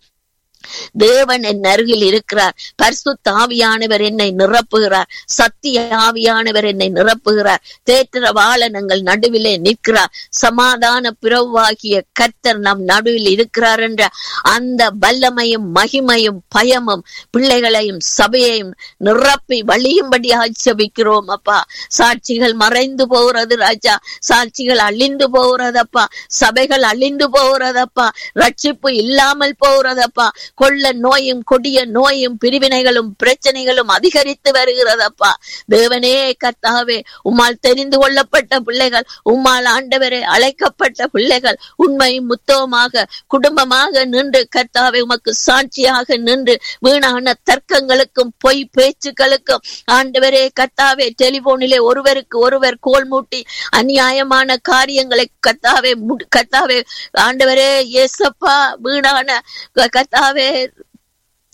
தேவன் என் அருகில் இருக்கிறார், பரிசுத்த ஆவியானவர் என்னை நிரப்புகிறார், சத்திய ஆவியானவர் என்னை நிரப்புகிறார், தேற்றரவாளனங்கள் நடுவிலே நிற்கிறார், சமாதான பிரவாகிய கர்த்தர் நம் நடுவில் இருக்கிறார் என்ற அந்த வல்லமையும் மகிமையும் பயமும் பிள்ளைகளையும் சபையையும் நிரப்பி வழியும்படியாக ஜெபிக்கிறோம் அப்பா. சாட்சிகள் மறைந்து போகிறது ராஜா, சாட்சிகள் அழிந்து போகிறதப்பா, சபைகள் அழிந்து போகிறதப்பா, ரட்சிப்பு இல்லாமல் போகிறதப்பா. கொள்ள நோயும் கொடிய நோயும் பிரிவினைகளும் பிரச்சனைகளும் அதிகரித்து வருகிறதப்பா. தேவனே கர்த்தாவே, உம்மால் தெரிந்து கொள்ளப்பட்ட பிள்ளைகள், உம்மால் ஆண்டவரே அழைக்கப்பட்ட பிள்ளைகள் உண்மையும் முத்தமாக குடும்பமாக நின்று கர்த்தாவே உமக்கு சாட்சியாக நின்று வீணான தர்க்கங்களுக்கும் பொய் பேச்சுக்களுக்கும் ஆண்டவரே கர்த்தாவே டெலிபோனிலே ஒருவருக்கு ஒருவர் கோல் மூட்டி அநியாயமான காரியங்களை கர்த்தாவே ஆண்டவரே இயேசப்பா வீணான கர்த்தாவே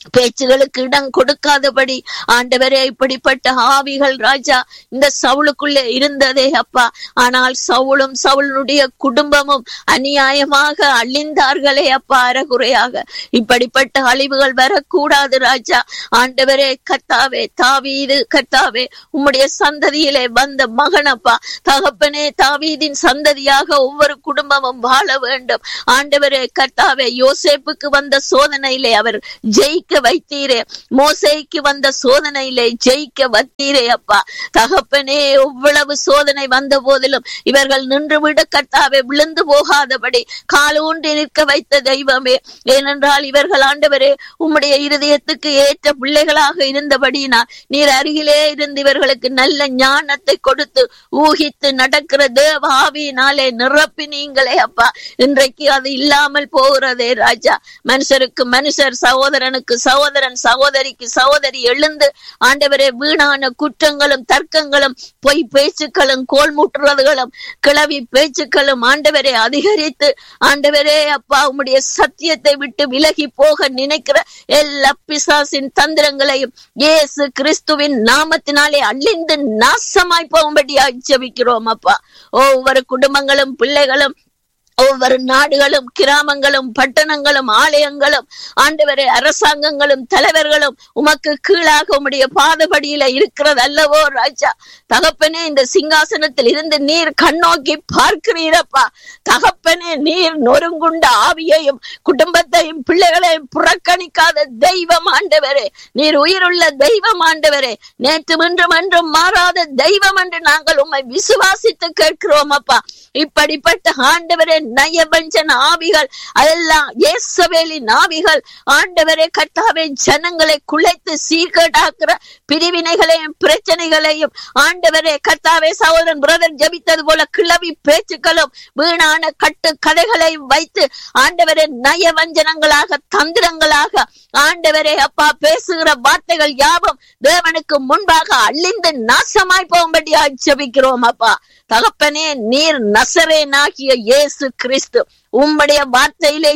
பேச்சுகளுக்கு இடம் கொடுக்காதபடி ஆண்டவரே இப்படிப்பட்ட ஆவிகள் ராஜா இந்த சவுலுக்குள்ளே இருந்ததே அப்பா. ஆனால் சவுலும் சவுலுடைய குடும்பமும் அநியாயமாக அழிந்தார்களே அப்பா, அறகுறையாக. இப்படிப்பட்ட அழிவுகள் வரக்கூடாது ராஜா. ஆண்டவரே கர்த்தாவே, தாவீது கர்த்தாவே உம்முடைய சந்ததியிலே வந்த மகனப்பா தகப்பனே, தாவீதின் சந்ததியாக ஒவ்வொரு குடும்பமும் வாழ வேண்டும். ஆண்டவரே கர்த்தாவே, யோசேப்புக்கு வந்த சோதனையிலே அவர் ஜெயிக்க வைத்தீரே, மோசேக்கு வந்த சோதனையிலே ஜெயிக்க வைத்தீரே அப்பா. தகப்பனே, எவ்வளவு சோதனை வந்த போதிலும் இவர்கள் நின்று விட கர்த்தாவே விழுந்து போகாதபடி காலூன்றி நிற்க வைத்த தெய்வமே. ஏனென்றால் இவர்கள் ஆண்டவரே உம்முடைய இருதயத்துக்கு ஏற்ற பிள்ளைகளாக இருந்தபடியினால் நீர் அருகிலே இருந்து இவர்களுக்கு நல்ல ஞானத்தை கொடுத்து ஊகித்து நடக்கிற தேவ ஆவியினாலே நிரப்பினீங்களே அப்பா. இன்றைக்கு அது இல்லாமல் போகிறதே ராஜா. மனுஷருக்கு மனுஷர், சகோதரனுக்கு சகோதரன், சகோதரிக்கு சகோதரி எழுந்து ஆண்டவரே வீணான குற்றங்களும் தர்க்கங்களும் பொய் பேச்சுக்களும் கோல்முட்டுறதுகளும் கிளவி பேச்சுக்களும் ஆண்டவரே அதிகரித்து ஆண்டவரே அப்பா உம்முடைய சத்தியத்தை விட்டு விலகி போக நினைக்கிற எல்லா பிசாசின் தந்திரங்களையும் இயேசு கிறிஸ்துவின் நாமத்தினாலே அழிந்து நாசமாய் போகும்படி ஜெபிக்கிறோம் அப்பா. ஒவ்வொரு குடும்பங்களும் பிள்ளைகளும் ஒவ்வொரு நாடுகளும் கிராமங்களும் பட்டணங்களும் ஆலயங்களும் ஆண்டவரே அரசாங்கங்களும் தலைவர்களும் உமக்கு கீழாக உம்முடைய பாதபடியில இருக்கிறது அல்லவோ ராஜா. தகப்பனே, இந்த சிங்காசனத்தில் இருந்து நீர் கண்ணோக்கி பார்க்கிறீரப்பா. தகப்பனே, நீர் நொறுங்குண்ட ஆவியையும் குடும்பத்தையும் பிள்ளைகளையும் புறக்கணிக்காத தெய்வம் ஆண்டவரே. நீர் உயிருள்ள தெய்வம் ஆண்டவரே. நேற்று இன்றும் என்றும் மாறாத தெய்வம் என்று நாங்கள் உம்மை விசுவாசித்து கேட்கிறோம் அப்பா. இப்படிப்பட்ட ஆண்டவரே நயவஞ்சன ஆவிகள், அதெல்லாம் இயேசபேலின் ஆவிகள் ஆண்டவரே கர்த்தாவே ஜனங்களை குலைத்து சீர்கேடாக்குற பிரிவினைகளையும் பிரச்சனைகளையும் ஆண்டவரே கர்த்தாவே சகோதரன் பிரதர் ஜபித்தது போல கிளவி பேச்சுக்களும் வீணான கட்டு கதைகளையும் வைத்து ஆண்டவரே நயவஞ்சனங்களாக தந்திரங்களாக ஆண்டவரே அப்பா பேசுகிற வார்த்தைகள் யாவும் தேவனுக்கு முன்பாக அழிந்து நாசமாய் போகும்படியா ஜெபிக்கிறோம் அப்பா. தகப்பனே, நீர் நசரேனாகிய இயேசு கிறிஸ்து உம்முடைய வார்த்தையிலே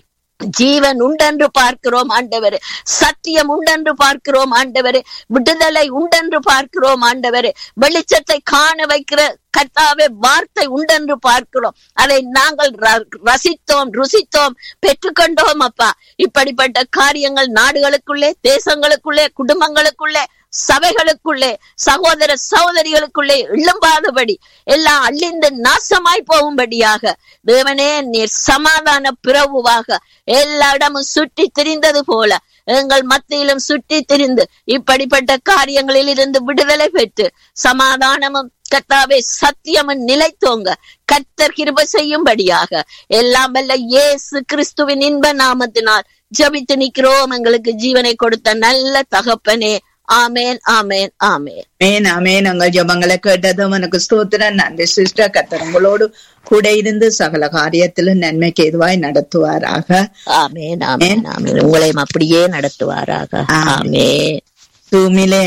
ஜீவன் உண்டென்று பார்க்கிறோம் ஆண்டவரே. சத்தியம் உண்டென்று பார்க்கிறோம் ஆண்டவரே. விடுதலை உண்டென்று பார்க்கிறோம் ஆண்டவரே. வெளிச்சத்தை காண வைக்கிற கர்த்தாவே வார்த்தை உண்டென்று பார்க்கிறோம். அதை நாங்கள் ரசித்தோம், ருசித்தோம், பெற்றுக்கொண்டோம் அப்பா. இப்படிப்பட்ட காரியங்கள் நாடுகளுக்குள்ளே, தேசங்களுக்குள்ளே, குடும்பங்களுக்குள்ளே, சபைகளுக்குள்ளே, சகோதர சகோதரிகளுக்குள்ளே எழும்பாதபடி எல்லாம் அழிந்து நாசமாய் போகும்படியாக தேவனே நீர் சமாதான பிரபுவாக எல்லா இடமும் சுற்றி திரிந்தது போல எங்கள் மத்தியிலும் சுற்றி திரிந்து இப்படிப்பட்ட காரியங்களில் இருந்து விடுதலை பெற்று சமாதானமும் கர்த்தாவே சத்தியமும் நிலைத்தோங்க கர்த்தர் கிருபை செய்யும்படியாக எல்லாம் வல்ல இயேசு கிறிஸ்துவின் இன்ப நாமத்தினால் ஜெபித்து நிற்கிறோம். எங்களுக்கு ஜீவனை கொடுத்த நல்ல தகப்பனே. ஆமேன், ஆமேன், ஆமேன். ஆமேன், ஆமேன். உங்கள் ஜெபங்களை கேட்டதும் எனக்கு ஸ்தோத்திரம். நன்றி சிஸ்டர். கர்த்தர் உங்களோடு கூட இருந்து சகல காரியத்திலும் நன்மைக்கு எதுவாய் நடத்துவாராக. ஆமேன், ஆமேன், ஆமேன். உங்களையும் அப்படியே நடத்துவாராக. ஆமேன். தூமிலே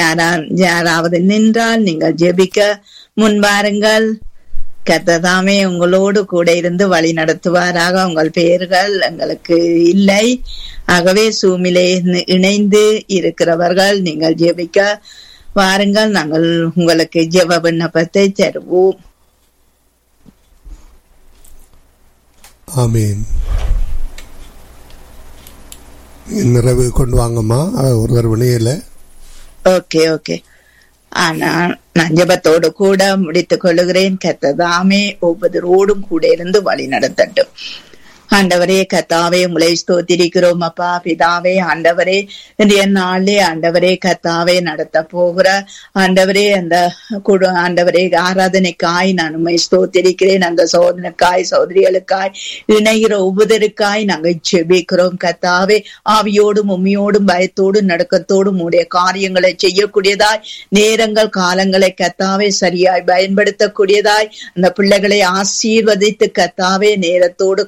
யாராவது நின்றால் நீங்கள் ஜெபிக்க முன்பாருங்கள். கர்த்ததாமே உங்களோடு கூட இருந்து வழி நடத்துவாராக. உங்கள் பெயர்கள் எங்களுக்கு இல்லை, ஆகவே சூமிலே இணைந்து இருக்கிறவர்கள் நீங்கள் ஜெபிக்க வாருங்கள். நாங்கள் உங்களுக்கு ஜெப விண்ணப்பத்தை தருவோம். ஆமீன். நிறைவு கொண்டு வாங்கம்மா. ஒருவர் வினையில. Okay, okay. ஆனா நான் ஜெபத்தோடு கூட முடித்துக் கொள்ளுகிறேன். கர்த்ததாமே ஒவ்வொருவரோடும் கூட இருந்து வழி நடத்தட்டும். ஆண்டவரே கர்த்தாவே உங்களை ஸ்தோத்திரிக்கிறோம் அப்பா. பிதாவே ஆண்டவரே இன்றைய நாளிலே ஆண்டவரே கர்த்தாவே நடத்த போகிற ஆண்டவரே அந்த ஆண்டவரே ஆராதனைக்காய் நான் உண்மை ஸ்தோத்திரிக்கிறேன். அந்த சோதனைக்காய் சோதரிகளுக்காய் இணைகிற ஒவ்வொருக்காய் நாங்கள் ஜெபிக்கிறோம். கர்த்தாவே ஆவியோடும் உண்மையோடும் பயத்தோடும் நடுக்கத்தோடும் உடைய காரியங்களை செய்யக்கூடியதாய் நேரங்கள் காலங்களை கர்த்தாவே சரியாய் பயன்படுத்தக்கூடியதாய் அந்த பிள்ளைகளை ஆசீர்வதித்து கர்த்தாவே நேரத்தோடு காலத்தோடு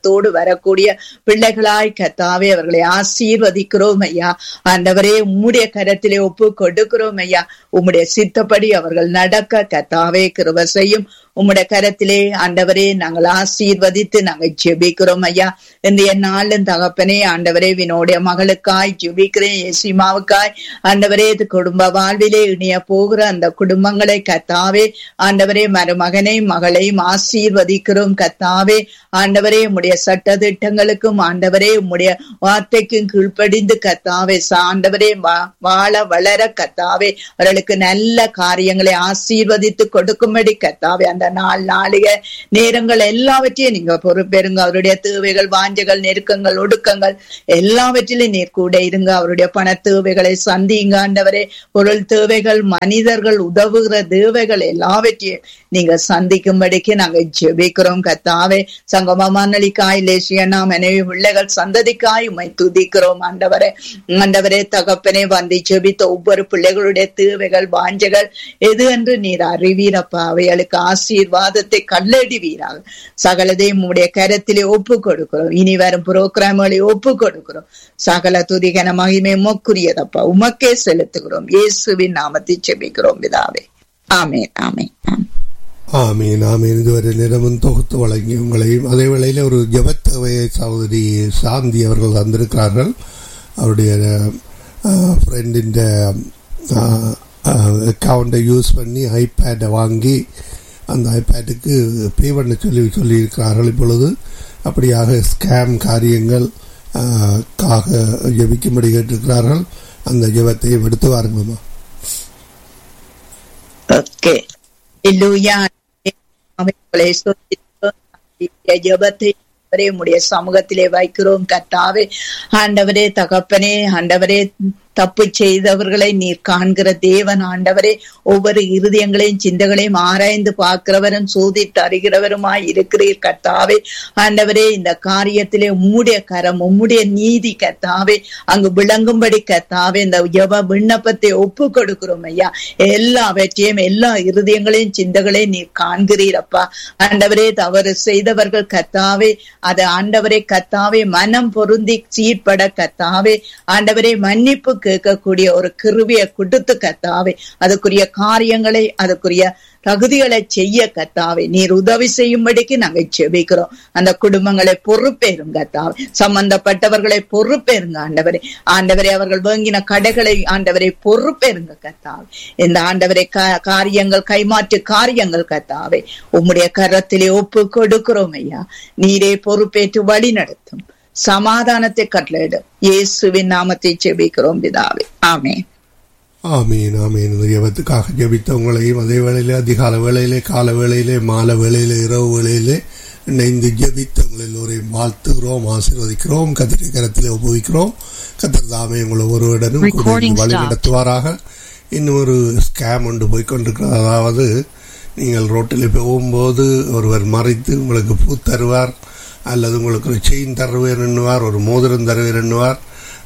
விசுவாசத்தோடு வரக்கூடிய பிள்ளைகளாய் கர்த்தாவே அவர்களை ஆசீர்வதிக்கிறோம் ஐயா. ஆண்டவரே உம்முடைய கரத்திலே ஒப்பு கொடுக்கிறோம் ஐயா. உம்முடைய சித்தப்படி அவர்கள் நடக்க கர்த்தாவே கிருபை செய்யும். உம்முடைய கரத்திலே ஆண்டவரே நாங்கள் ஆசீர்வதித்து நாங்கள் ஜெபிக்கிறோம் ஐயா. இன்றைய நாளும் தகப்பனே ஆண்டவரே வினோடைய மகளுக்காய் ஜெபிக்கிறேன், எசிமாவுக்காய் ஆண்டவரே குடும்ப வாழ்விலே இணைய போகிற அந்த குடும்பங்களை கர்த்தாவே ஆண்டவரே மருமகனை மகளையும் ஆசீர்வதிக்கிறோம் கர்த்தாவே. ஆண்டவரே உம்முடைய சட்ட திட்டங்களுக்கும் ஆண்டவரே உம்முடைய வார்த்தைக்கும் கீழ்ப்படிந்து கர்த்தாவே ஆண்டவரே வாழ வளர கர்த்தாவே அவர்களுக்கு நல்ல காரியங்களை ஆசீர்வதித்து கொடுக்கும்படி கர்த்தாவே அந்த நாளிகை நேரங்கள் எல்லாவற்றையும் நீங்க பொறுப்பெருங்க. அவருடைய தேவைகள் வாஞ்சைகள் நெருக்கங்கள் ஒடுக்கங்கள் எல்லாவற்றிலும் நீர் கூட இருங்க. அவருடைய பண தேவைகளை சந்திங்க ஆண்டவரே. பொருள் தேவைகள் மனிதர்கள் உதவுகிற தேவைகள் எல்லாவற்றையும் நீங்க சந்திக்கும்படிக்கு நாங்க ஜெபிக்கிறோம் கர்த்தாவே. சங்கம மன்னலிக்காய் லேசியனா மனைவி பிள்ளைகள் சந்ததிக்காய் உம்மை துதிக்கிறோம் ஆண்டவரே. ஆண்டவரே தகப்பனே வந்து ஜெபித்த ஒவ்வொரு பிள்ளைகளுடைய தேவைகள் வாஞ்சைகள் எது என்று நீர் அறிவீரப்பா. அவைகளுக்கு ஆசீர்வாதத்தை கல்லடிவீராக. சகலதையும் உடைய கரத்திலே ஒப்பு கொடுக்கிறோம். இனி வரும் புரோகிராம்களை ஒப்பு கொடுக்கிறோம். சகல துதிகன மகிமை உமக்குரியதப்பா. உமக்கே செலுத்துகிறோம். இயேசுவின் நாமத்தை ஜெபிக்கிறோம் பிதாவே. ஆமென் ஆமென் ஆமீன் ஆமீன். இதுவரை நேரமும் தொகுத்து வழங்கி உங்களையும் அதே வேளையில் ஒரு ஜெபத்தவையை சகோதரி சாந்தி அவர்கள் தந்திருக்கிறார்கள். அவருடைய ஃப்ரெண்டின் அக்கௌண்ட்டை யூஸ் பண்ணி ஐபேடை வாங்கி அந்த ஐபேடுக்கு பே பண்ண சொல்லியிருக்கிறார்கள். இப்பொழுது அப்படியாக ஸ்கேம் காரியங்கள் ஜெபிக்கும்படி கேட்டிருக்கிறார்கள். அந்த ஜெபத்தை எடுத்து வாருங்கம்மா. ஓகே, ஜெபத்தை உடைய சமூகத்திலே வைக்கிறோம் கர்த்தாவே. ஆண்டவரே தகப்பனே ஆண்டவரே தப்பு செய்தவர்களை நீர் காண்கிற தேவன் ஆண்டவரே. ஒவ்வொரு இருதயங்களையும் சிந்தகளையும் ஆராய்ந்து பார்க்கிறவரும் சோதித்து அறிகிறவருமாய் இருக்கிறீர் கர்த்தாவே. ஆண்டவரே இந்த காரியத்திலே உம்முடைய கரம் உம்முடைய நீதி கர்த்தாவே அங்கு விளங்கும்படி கர்த்தாவே இந்த ஜெப விண்ணப்பத்தை ஒப்பு கொடுக்கிறோம் ஐயா. எல்லாவற்றையும் எல்லா இருதயங்களையும் சிந்தகளையும் நீர் காண்கிறீரப்பா. ஆண்டவரே தவறு செய்தவர்கள் கர்த்தாவே அது ஆண்டவரே கர்த்தாவே மனம் பொருந்தி சீர்பட கர்த்தாவே ஆண்டவரே மன்னிப்பு கேட்கக்கூடிய ஒரு கிருபையை கொடுத்து கர்த்தாவே அதுக்குரிய காரியங்களை அதுக்குரிய தகுதிகளை செய்ய கர்த்தாவே நீர் உதவி செய்யும்படிக்கு நாங்கள் ஜெபிக்கிறோம். அந்த குடும்பங்களை பொறுப்பேறுங்க கர்த்தாவே. சம்பந்தப்பட்டவர்களை பொறுப்பேறுங்க ஆண்டவரே. ஆண்டவரே அவர்கள் வாங்கின கடைகளை ஆண்டவரை பொறுப்பேறுங்க கர்த்தாவே. இந்த ஆண்டவரை காரியங்கள் கைமாற்று காரியங்கள் கர்த்தாவே உம்முடைய கரத்திலே ஒப்பு கொடுக்கிறோம் ஐயா. நீரே பொறுப்பேற்று வழி நடத்தும். சமாதானத்தை கட்டளையிடும். இயேசுவின் நாமத்தை ஜெபிக்கிறோம் பிதாவே. ஆமென் ஆமீன் ஆமீன். ஜெபத்துக்காக ஜெபித்தவங்களையும் அதே வேளையிலே அதிகால வேளையிலே கால வேளையிலே மாலை வேளையிலே இரவு வேளையிலே இணைந்து ஜெபித்தவங்களை எல்லோரையும் வாழ்த்துகிறோம், ஆசீர்வதிக்கிறோம், கர்த்தருடைய கரத்திலே ஒப்புவிக்கிறோம். கர்த்தர் தாமே உங்களை ஒருவருடனும் வழி நடத்துவாராக. இன்னும் ஒரு ஸ்கேம் ஒன்று போய்கொண்டிருக்கிறது. அதாவது நீங்கள் ரோட்டில் போகும்போது ஒருவர் மறைத்து உங்களுக்கு பூ தருவார் அல்லது உங்களுக்கு ஒரு செயின் தருவேர் எண்ணுவார், ஒரு மோதிரம் தருவேர் எண்ணுவார்.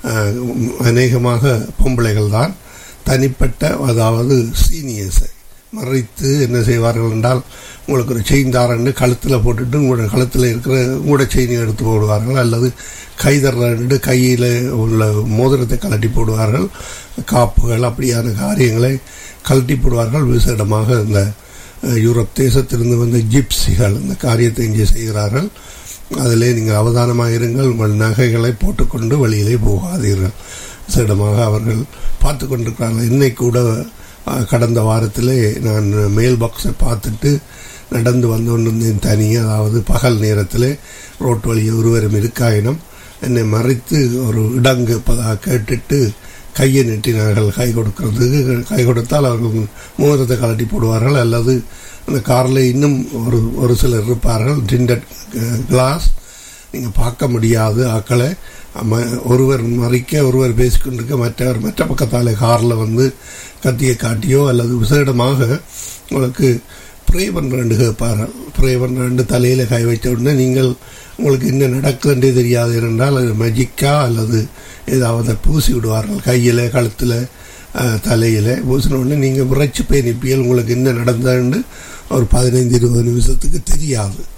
அநேகமாக பொம்பளைகள் தான் தனிப்பட்ட அதாவது சீனியர்ஸை மறைத்து என்ன செய்வார்கள் என்றால் உங்களுக்கு ஒரு செயின் தாரன்னு கழுத்தில் போட்டுட்டு உங்களோட கழுத்தில் இருக்கிற உங்களோட செயினை எடுத்து போடுவார்கள் அல்லது கைதர்றண்டு கையில் உள்ள மோதிரத்தை கழட்டி போடுவார்கள். காப்புகள் அப்படியான காரியங்களை கழட்டி போடுவார்கள். விசேடமாக இந்த யூரோப் தேசத்திலிருந்து வந்த ஜிப்சிகள் இந்த காரியத்தை இங்கே செய்கிறார்கள். அதிலே நீங்கள் அவதானமாக இருங்கள். உங்கள் நகைகளை போட்டுக்கொண்டு வழியிலே போகாதீர்கள். விசேடமாக அவர்கள் பார்த்து கொண்டிருக்கிறார்கள். என்னை கூட கடந்த வாரத்திலே நான் மெயில் பாக்ஸை பார்த்துட்டு நடந்து வந்து கொண்டிருந்தேன் தனியே. அதாவது பகல் நேரத்திலே ரோட்டு வழியை ஒருவரும் இருக்காயினம் என்னை மறைத்து ஒரு இடங்கு கேட்டுட்டு கையை நெட்டினார்கள். கை கொடுத்தால் அவர்கள் மோதிரத்தை கலட்டி போடுவார்கள். அல்லது அந்த காரில் இன்னும் ஒரு சிலர் இருப்பார்கள். டிண்டட் கிளாஸ் நீங்கள் பார்க்க முடியாது ஆக்களை. ஒருவர் மறைக்க ஒருவர் பேசிக்கொண்டிருக்க மற்றவர் மற்ற பக்கத்தால் காரில் வந்து கத்தியை காட்டியோ அல்லது விசேடமாக உங்களுக்கு ப்ரே பண்ணுறேன்னு கேட்பார்கள். ப்ரே பண்ணுறேன்னு தலையில் கை வைத்த உடனே நீங்கள் உங்களுக்கு என்ன நடக்குதுன்றே தெரியாது என்றால் அது மேஜிக்கா அல்லது ஏதாவது பூசி விடுவார்கள். கையில் கழுத்தில் தலையில் பூசின உடனே நீங்கள் விரைச்சி போய் நிற்பியல் உங்களுக்கு என்ன நடந்ததுன்னு ஒரு 15-20 நிமிஷத்துக்கு தெரியாது.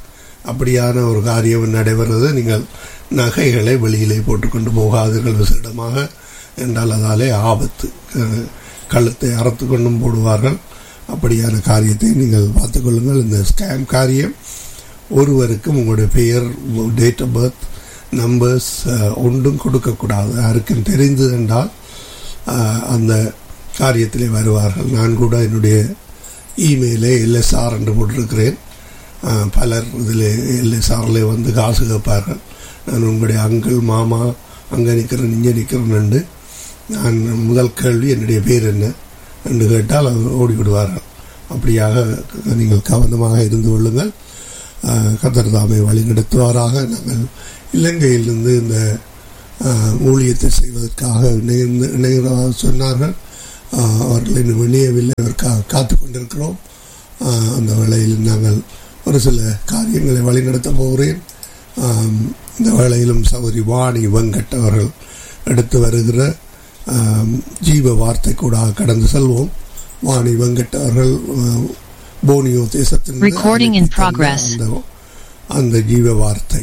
அப்படியான ஒரு காரியம் நடைபெறுவது. நீங்கள் நகைகளை வெளியிலே போட்டுக்கொண்டு போகாதீர்கள் விசேடமாக, என்றால் அதாலே ஆபத்து. கழுத்தை அறுத்து கொண்டும் போடுவார்கள். அப்படியான காரியத்தை நீங்கள் பார்த்துக்கொள்ளுங்கள். இந்த ஸ்கேம் காரியம் ஒருவருக்கும் உங்களுடைய பெயர், டேட் ஆஃப் பர்த், நம்பர்ஸ் ஒன்றும் கொடுக்கக்கூடாது. யாருக்கும் தெரிந்தது என்றால் அந்த காரியத்திலே வருவார்கள். நான் கூட என்னுடைய இமெயிலே எல்எஸ்ஆர் என்று போட்டிருக்கிறேன். பலர் இதில் எல்எஸ்ஆரில் வந்து காசு கேட்பார்கள். நான் உங்களுடைய அங்கிள், மாமா, அங்கே நிற்கிறேன் இங்கே நிற்கிறேன் என்று. நான் முதல் கேள்வி என்னுடைய பேர் என்ன என்று கேட்டால் அவர் ஓடிவிடுவார்கள். அப்படியாக நீங்கள் கவனமாக இருந்து கொள்ளுங்கள். கர்த்தர் தாமே வழி நடத்துவாராக. நாங்கள் இலங்கையிலிருந்து இந்த ஊழியத்தை செய்வதற்காக இணைகிறதாக சொன்னார்கள். அவர்கள் இன்னும் இணையவில்லை, அவருக்காக காத்து கொண்டிருக்கிறோம். அந்த வேளையில் நாங்கள் ஒரு சில காரியங்களை வழிநடத்த போகிறேன். இந்த வேளையிலும் சகோதரி வாணி வெங்கட் அவர்கள் எடுத்து வருகிற ஜீவ வார்த்தை கூட கடந்து செல்வோம். வாணி வெங்கட் அவர்கள் போனியோ தேசத்தின் அந்த ஜீவ வார்த்தை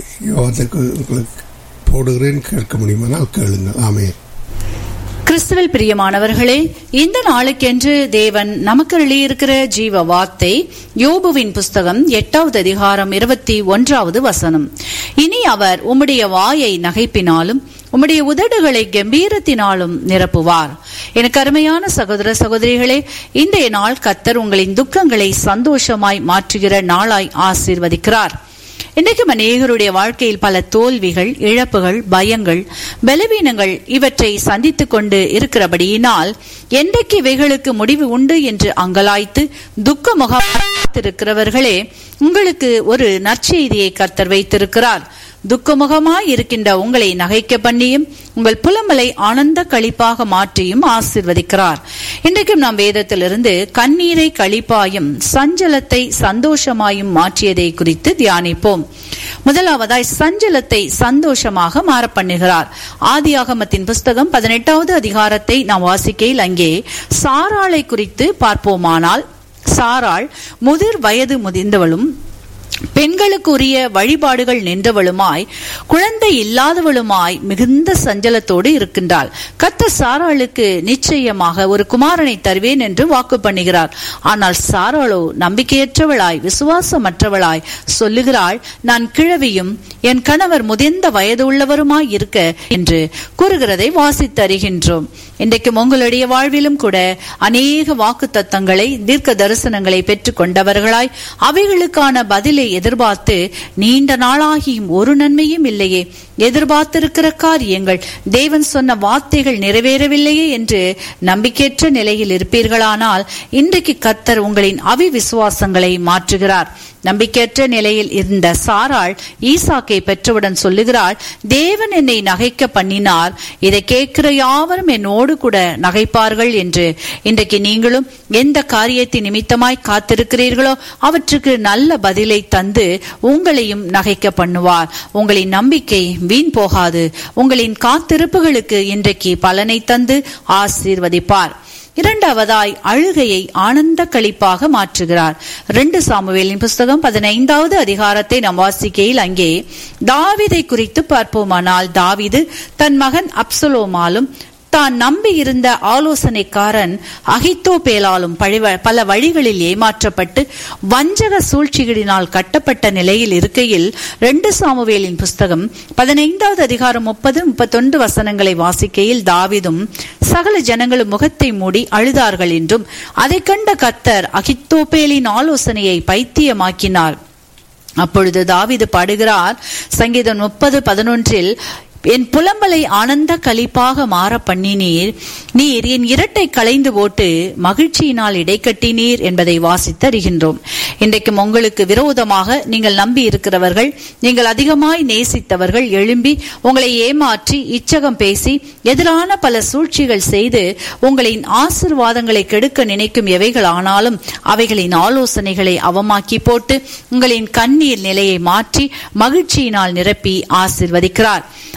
போடுகிறேன், கேட்க முடியுமானால் கேளுங்கள். ஆமென். கிறிஸ்துவில் பிரியமானவர்களே, இந்த நாளுக்கென்று தேவன் நமக்கு எழுதியிருக்கிற ஜீவ வார்த்தை யோபுவின் புஸ்தகம் 8வது அதிகாரம் 21வது வசனம். இனி அவர் உம்முடைய வாயை நகைப்பினாலும் உம்முடைய உதடுகளை கம்பீரத்தினாலும் நிரப்புவார். எனக்கு அருமையான சகோதர சகோதரிகளே, இன்றைய நாள் கர்த்தர் உங்களின் துக்கங்களை சந்தோஷமாய் மாற்றுகிற நாளாய் ஆசீர்வதிக்கிறார். இன்றைக்கும் அநேகருடைய வாழ்க்கையில் பல தோல்விகள், இழப்புகள், பயங்கள், பலவீனங்கள் இவற்றை சந்தித்துக் கொண்டு இருக்கிறபடியினால் என்றைக்கு இவைகளுக்கு முடிவு உண்டு என்று அங்கலாய்த்து துக்க முகமாயிருக்கிறவர்களே, உங்களுக்கு ஒரு நற்செய்தியை கர்த்தர் வைத்திருக்கிறார். துக்கமுகமாய் இருக்கின்ற உங்களை நகைக்க பண்ணியும் உங்கள் புலம்பலை ஆனந்த களிப்பாக மாற்றியும் ஆசீர்வதிக்கிறார். இன்றைக்கும் நாம் வேதத்திலிருந்து கண்ணீரை களிப்பாயும் சஞ்சலத்தை சந்தோஷமாயும் மாற்றியதை குறித்து தியானிப்போம். முதலாவதாய் சஞ்சலத்தை சந்தோஷமாக மாற பண்ணுகிறார். ஆதியாகமத்தின் புஸ்தகம் 18வது அதிகாரத்தை நாம் வாசிக்கையில் அங்கே சாராளை குறித்து பார்ப்போமானால், சாராள் முதிர் வயது முதிர்ந்தவளும் பெண்களுக்குரிய வழிபாடுகள் நின்றவளுமாய் குழந்தை இல்லாதவளுமாய் மிகுந்த சஞ்சலத்தோடு இருக்கின்றாள். கர்த்தர் சாராளுக்கு நிச்சயமாக ஒரு குமாரனை தருவேன் என்று வாக்கு பண்ணுகிறார். ஆனால் சாராளோ நம்பிக்கையற்றவளாய் விசுவாசமற்றவளாய் சொல்லுகிறாள், நான் கிழவியும் என் கணவர் முதிர்ந்த வயது உள்ளவருமாய் இருக்க என்று கூறுகிறதை வாசித்து அறிகின்றோம். இன்றைக்கும் உங்களுடைய வாழ்விலும் கூட அநேக வாக்கு தத்தங்களை, தீர்க்க தரிசனங்களை பெற்றுக் கொண்டவர்களாய் அவைகளுக்கான பதிலை எதிர்பார்த்து நீண்ட நாளாகியும் ஒரு நன்மையும் இல்லையே, எதிர்பார்த்திருக்கிற காரியங்கள், தேவன் சொன்ன வார்த்தைகள் நிறைவேறவில்லையே என்று நம்பிக்கையற்ற நிலையில் இருப்பீர்களானால் இன்றைக்கு கர்த்தர் உங்களின் அவிவிசுவாசங்களை மாற்றுகிறார். நம்பிக்கையற்ற நிலையில் இருந்த சாராள் ஈசாக்கை பெற்றவுடன் சொல்லுகிறாள், தேவன் என்னை நகைக்க பண்ணினார், இதை கேட்கிற யாவரும் என்னோடு கூட நகைப்பார்கள் என்று. இன்றைக்கு நீங்களும் எந்த காரியத்தின் நிமித்தமாய் காத்திருக்கிறீர்களோ அவற்றுக்கு நல்ல பதிலை தந்து உங்களையும் நகைக்க பண்ணுவார். உங்களின் நம்பிக்கை வீண் போகாது. உங்களின் காத்திருப்புகளுக்கு இன்றைக்கு பலனை தந்து ஆசீர்வதிப்பார். இரண்டாவதாய் அழுகையை ஆனந்த களிப்பாக மாற்றுகிறார். 2 சாமுவேலின் புஸ்தகம் 15வது அதிகாரத்தை நாம் வாசிக்கையில் அங்கே தாவீதை குறித்து பார்ப்போமானால், தாவீது தன் மகன் அப்சலோமாலும் தான் நம்பி இருந்த ஆலோசனைக்காரன் அகித்தோபேலாலும் பல வழிகளில் ஏமாற்றப்பட்டு வஞ்சக சூழ்ச்சிகளினால் கட்டப்பட்ட நிலையில் இருக்கையில் 2 சாமுவேலின் புஸ்தகம் 15வது அதிகாரம் 30-31 வசனங்களை வாசிக்கையில் தாவீதும் சகல ஜனங்களும் முகத்தை மூடி அழுதார்கள் என்றும் அதை கண்ட கர்த்தர் அகித்தோபேலின் ஆலோசனையை பைத்தியமாக்கினார். அப்பொழுது தாவீது பாடுகிறார், சங்கீதம் 30:11, என் புலம்பலை ஆனந்த களிப்பாக மாற பண்ணினீர், நீர் என் இரட்டை களைந்து போட்டு மகிழ்ச்சியினால் இடைக்கட்டினீர் என்பதை வாசித்து அறிகின்றோம். இன்றைக்கும் உங்களுக்கு விரோதமாக நீங்கள் நம்பி இருக்கிறவர்கள், நீங்கள் அதிகமாய் நேசித்தவர்கள் எழும்பி உங்களை ஏமாற்றி இச்சகம் பேசி எதிரான பல சூழ்ச்சிகள் செய்து உங்களின் ஆசீர்வாதங்களை கெடுக்க நினைக்கும் எவைகள் ஆனாலும் அவைகளின் ஆலோசனைகளை அவமாக்கி போட்டு உங்களின் கண்ணீர் நிலையை மாற்றி மகிழ்ச்சியினால் நிரப்பி ஆசீர்வதிக்கிறார்.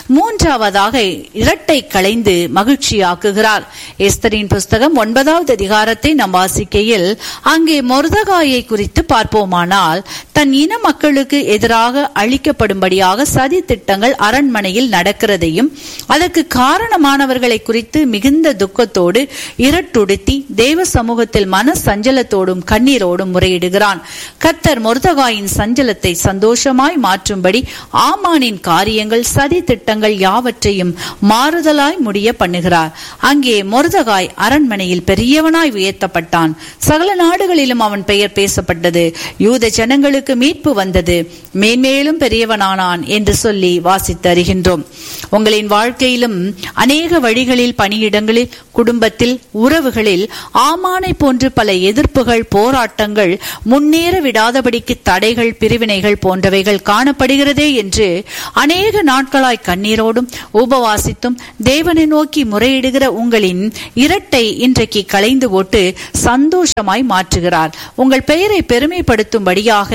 மூன்றாவதாக இரட்டை களைந்து மகிழ்ச்சியாக்குகிறார். எஸ்தரின் புஸ்தகம் 9வது அதிகாரத்தை நாம் வாசிக்கையில் அங்கே மொர்தகாயை குறித்து பார்ப்போமானால், தன் இன மக்களுக்கு எதிராக அளிக்கப்படும்படியாக சதி திட்டங்கள் அரண்மனையில் நடக்கிறதையும் அதற்கு காரணமானவர்களை குறித்து மிகுந்த துக்கத்தோடு இரட்டுடுத்தி தேவ சமூகத்தில் மன சஞ்சலத்தோடும் கண்ணீரோடும் முறையிடுகிறான். கர்த்தர் மொர்தகாயின் சஞ்சலத்தை சந்தோஷமாய் மாற்றும்படி ஆமானின் காரியங்கள் சதி திட்டங்கள் யாவற்றையும் மாறுதலாய் முடிய பண்ணுகிறார். அங்கே மொர்தகாய் அரண்மனையில் பெரியவனாய் உயர்த்தப்பட்டான். சகல நாடுகளிலும் அவன் பெயர் பேசப்பட்டது. யூத ஜனங்களுக்கு மீட்பு வந்தது. மேன்மேலும் பெரியவனானான் என்று சொல்லி வாசித்து அறிகின்றோம். உங்களின் வாழ்க்கையிலும் அநேக வழிகளில், பணியிடங்களில், குடும்பத்தில், உறவுகளில் ஆமானை போன்று பல எதிர்ப்புகள், போராட்டங்கள், முன்னேற விடாதபடிக்கு தடைகள், பிரிவினைகள் போன்றவைகள் காணப்படுகிறதே என்று அநேக நாட்களாய் கண்ணீரோடும் உபவாசித்தும் தேவனை நோக்கி முறையிடுகிற உங்களின் இரட்டை இன்றைக்கு களைந்து போட்டு சந்தோஷமாய் மாற்றுகிறார். உங்கள் பெயரை பெருமைப்படுத்தும்படியாக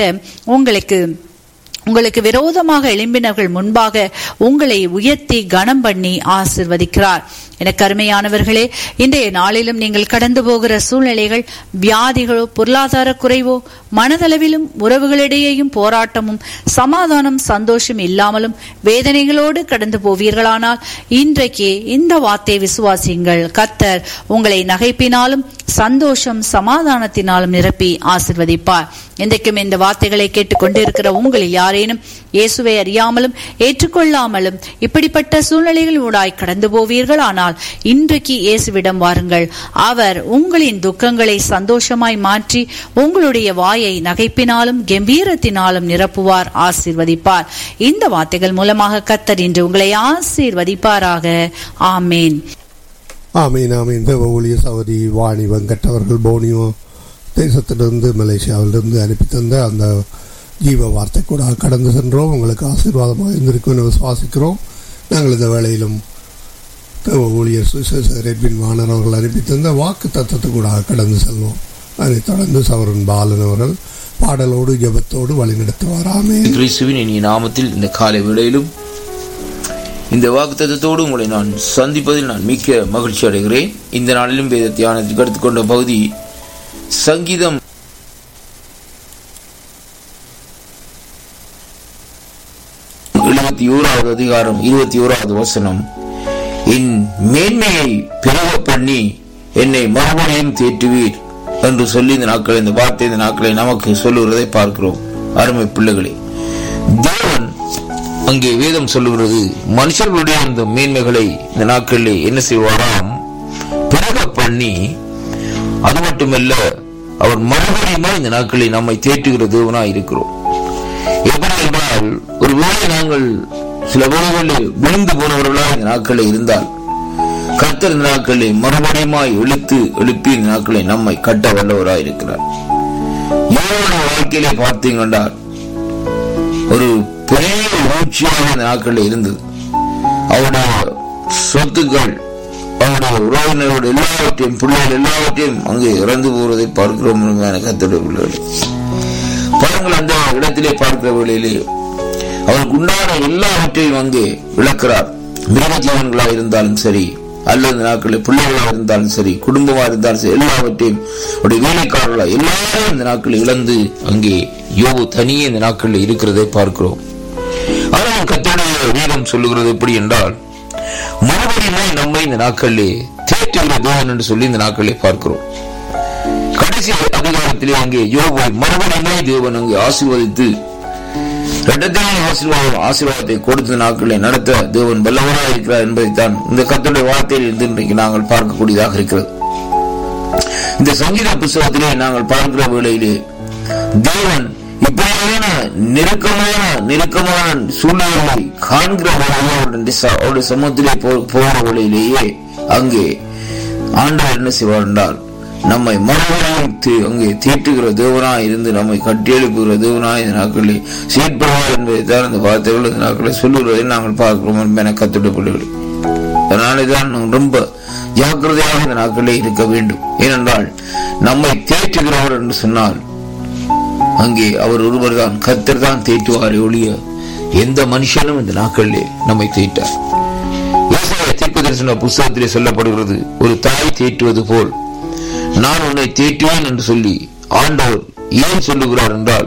உங்களுக்கு விரோதமாக எழும்பினர்கள் முன்பாக உங்களை உயர்த்தி கனம் பண்ணி ஆசிர்வதிக்கிறார். எனக்கு அருமையானவர்களே, இன்றைய நாளிலும் நீங்கள் கடந்து போகிற சூழ்நிலைகள், வியாதிகளோ, பொருளாதார குறைவோ, மனதளவிலும் உறவுகளிடையேயும் போராட்டமும் சமாதானம் சந்தோஷம் இல்லாமலும் வேதனைகளோடு கடந்து போவீர்களானால் இன்றைக்கு இந்த வார்த்தை விசுவாசியுங்கள். கர்த்தர் உங்களை நகைப்பினாலும் சந்தோஷம் சமாதானத்தினாலும் நிரப்பி ஆசிர்வதிப்பார். இன்றைக்கும் இந்த வார்த்தைகளை கேட்டுக்கொண்டிருக்கிற உங்களில் யாரேனும் இயேசுவை அறியாமலும் ஏற்றுக்கொள்ளாமலும் இப்படிப்பட்ட சூழ்நிலைகள் ஊடாய் கடந்து போவீர்கள் ஆனால் இன்றைக்கு இயேசுவிடம் வாருங்கள். அவர் உங்களின் துக்கங்களை சந்தோஷமாய் மாற்றி உங்களுடைய வாயை நகைப்பினாலும் கம்பீரத்தினாலும் நிரப்புவார், ஆசீர்வதிப்பார். இந்த வார்த்தைகள் மூலமாக கர்த்தர் இன்று உங்களை ஆசீர்வதிப்பாராக. ஆமேன். ஆமீன் ஆமீன். தேவ ஊழியர் சகோதரி வாணி வெங்கட் அவர்கள் போனியோ தேசத்திலிருந்து, மலேசியாவிலிருந்து அனுப்பி தந்த அந்த ஜீவ வார்த்தை கூட கடந்து சென்றோம். உங்களுக்கு ஆசீர்வாதமாக இருந்திருக்கும் என்று விசுவாசிக்கிறோம். நாங்கள் இந்த வேளையிலும் தேவ ஊழியர் ரெட்வின் வாணர் அவர்கள் அனுப்பி தந்த வாக்கு தத்தத்தை கூட கடந்து செல்வோம். அதைத் தொடர்ந்து சவரன் பாலன் அவர்கள் பாடலோடு ஜெபத்தோடு வழிநடத்துவார். ஆமென். கிறிஸ்துவின் இனிய நாமத்தில் இந்த காலை வேளையிலும் இந்த வாக்குத்தத்தோடு உங்களை நான் சந்திப்பதில் நான் மிக்க மகிழ்ச்சி அடைகிறேன். இந்த நாளிலும் வேத தியானத்திற்கு எடுத்துக்கொண்ட பகுதி சங்கீதம் 71வது அதிகாரம் 21வது வசனம். என் மேன்மையை பெருக பண்ணி என்னை மறுபடியும் தேற்றுவீர் என்று சொல்லி இந்த நாட்களை, இந்த வார்த்தை இந்த நாட்களை நமக்கு சொல்லுகிறதை பார்க்கிறோம். அருமை பிள்ளைகளே, தேவன் அங்கே வேதம் சொல்லுகிறது, மனுஷர்களுடைய அந்த மேன்மைகளை இந்த நாட்களிலே என்ன செய்வாராம், பெருக பண்ணி, அது மட்டுமல்ல அவர் மறுபடியும் இந்த நாட்களில் நம்மை தேற்றுகிற தேவனாய் இருக்கிறோம். எப்படி என்றால், ஒரு வேளை நாங்கள் சில வேளைகளில் விழுந்து போனவர்களாக இந்த நாட்களில் இருந்தால் கர்த்தர் இந்த நாட்களில் மறுபடியுமாய் எழுப்பி இந்த நாட்களை நம்மை கட்ட வல்லவராய் இருக்கிறார். வாழ்க்கையிலே பார்த்தீங்கன்னா ஒரு பெரிய ஊழ்ச்சியாக இந்த நாட்களில் இருந்தது. அவருடைய சொத்துக்கள், அவருடைய உறவினரோட எல்லாவற்றையும், பிள்ளைகள் எல்லாவற்றையும் அங்கே இறந்து போவதை பார்க்கிறோம். கர்த்தருடைய பிள்ளைகள் பாருங்கள், அந்த இடத்திலே பார்க்கிற வேளையிலே அவருக்கு உண்டான எல்லாவற்றையும் அங்கே விளக்கிறார். மிருக ஜீவன்களாக இருந்தாலும் சரி, அல்லது நாட்களில் பிள்ளைகளாக இருந்தாலும் சரி, குடும்பமாக இருந்தாலும் சரி, எல்லாவற்றையும் வேலைக்காரர்களாக எல்லாரும் இந்த நாட்களில் இழந்து அங்கே யோபு தனியே இந்த நாட்களில் இருக்கிறதை பார்க்கிறோம். ஆனால் கர்த்தருடைய வேதம் சொல்லுகிறது எப்படி என்றால், மறுபடியும் நம்மை இந்த நாட்களிலே தேற்றுகிற தேவன் என்று சொல்லி இந்த நாட்களிலே பார்க்கிறோம். கடைசி அதிகாரத்திலே அங்கே யோபை மறுபடியும் தேவன் அங்கே ஆசீர்வதித்து ஆசீர்வாதத்தை கொடுத்த நாட்களை நடத்த தேவன் வல்லவராக இருக்கிறார் என்பதைத்தான் இந்த கர்த்தருடைய வார்த்தையில் இருந்து இன்றைக்கு நாங்கள் பார்க்கக்கூடியதாக இருக்கிறது. இந்த சங்கீத புத்தகத்திலே நாங்கள் பார்க்கிற வேளையிலே தேவன் இப்படியான நெருக்கமான சூழ்நிலைகளை காண்கிற அவருடைய சமூகத்திலே போகிற வேளையிலேயே அங்கே ஆண்டவர் என்ன செய்வார் என்றால், நம்மை மறுபடியும் அங்கே தீட்டுகிற தேவனாய் இருந்து நம்மை கட்டியெழுப்புகிற தேவனாய் இந்த நாட்களில் செயற்படுவார் என்பதைத்தான் இந்த வார்த்தைகள் இந்த நாட்களை சொல்லுகிறதை நாங்கள் பார்க்கிறோம் என கர்த்தருடைய பிள்ளைகள். அதனாலேதான் நாங்கள் ரொம்ப ஜாக்கிரதையாக இந்த நாட்களிலே இருக்க வேண்டும். ஏனென்றால் நம்மை தேற்றுகிறவர் என்று சொன்னால் அங்கே அவர் ஒருவர் தான், கர்த்தர் தான் தேற்றுவாரே ஒழிய எந்த மனுஷனும் இந்த நாட்களிலே நம்மை தேற்றார். ஏசாயா தீர்க்கதரிசன புத்தகத்திலே சொல்லப்படுகிறது, ஒரு தாய் தேற்றுவது போல் நான் உன்னை தேற்றுவேன் என்று சொல்லி ஆண்டவர் ஏன் சொல்லுகிறார் என்றால்,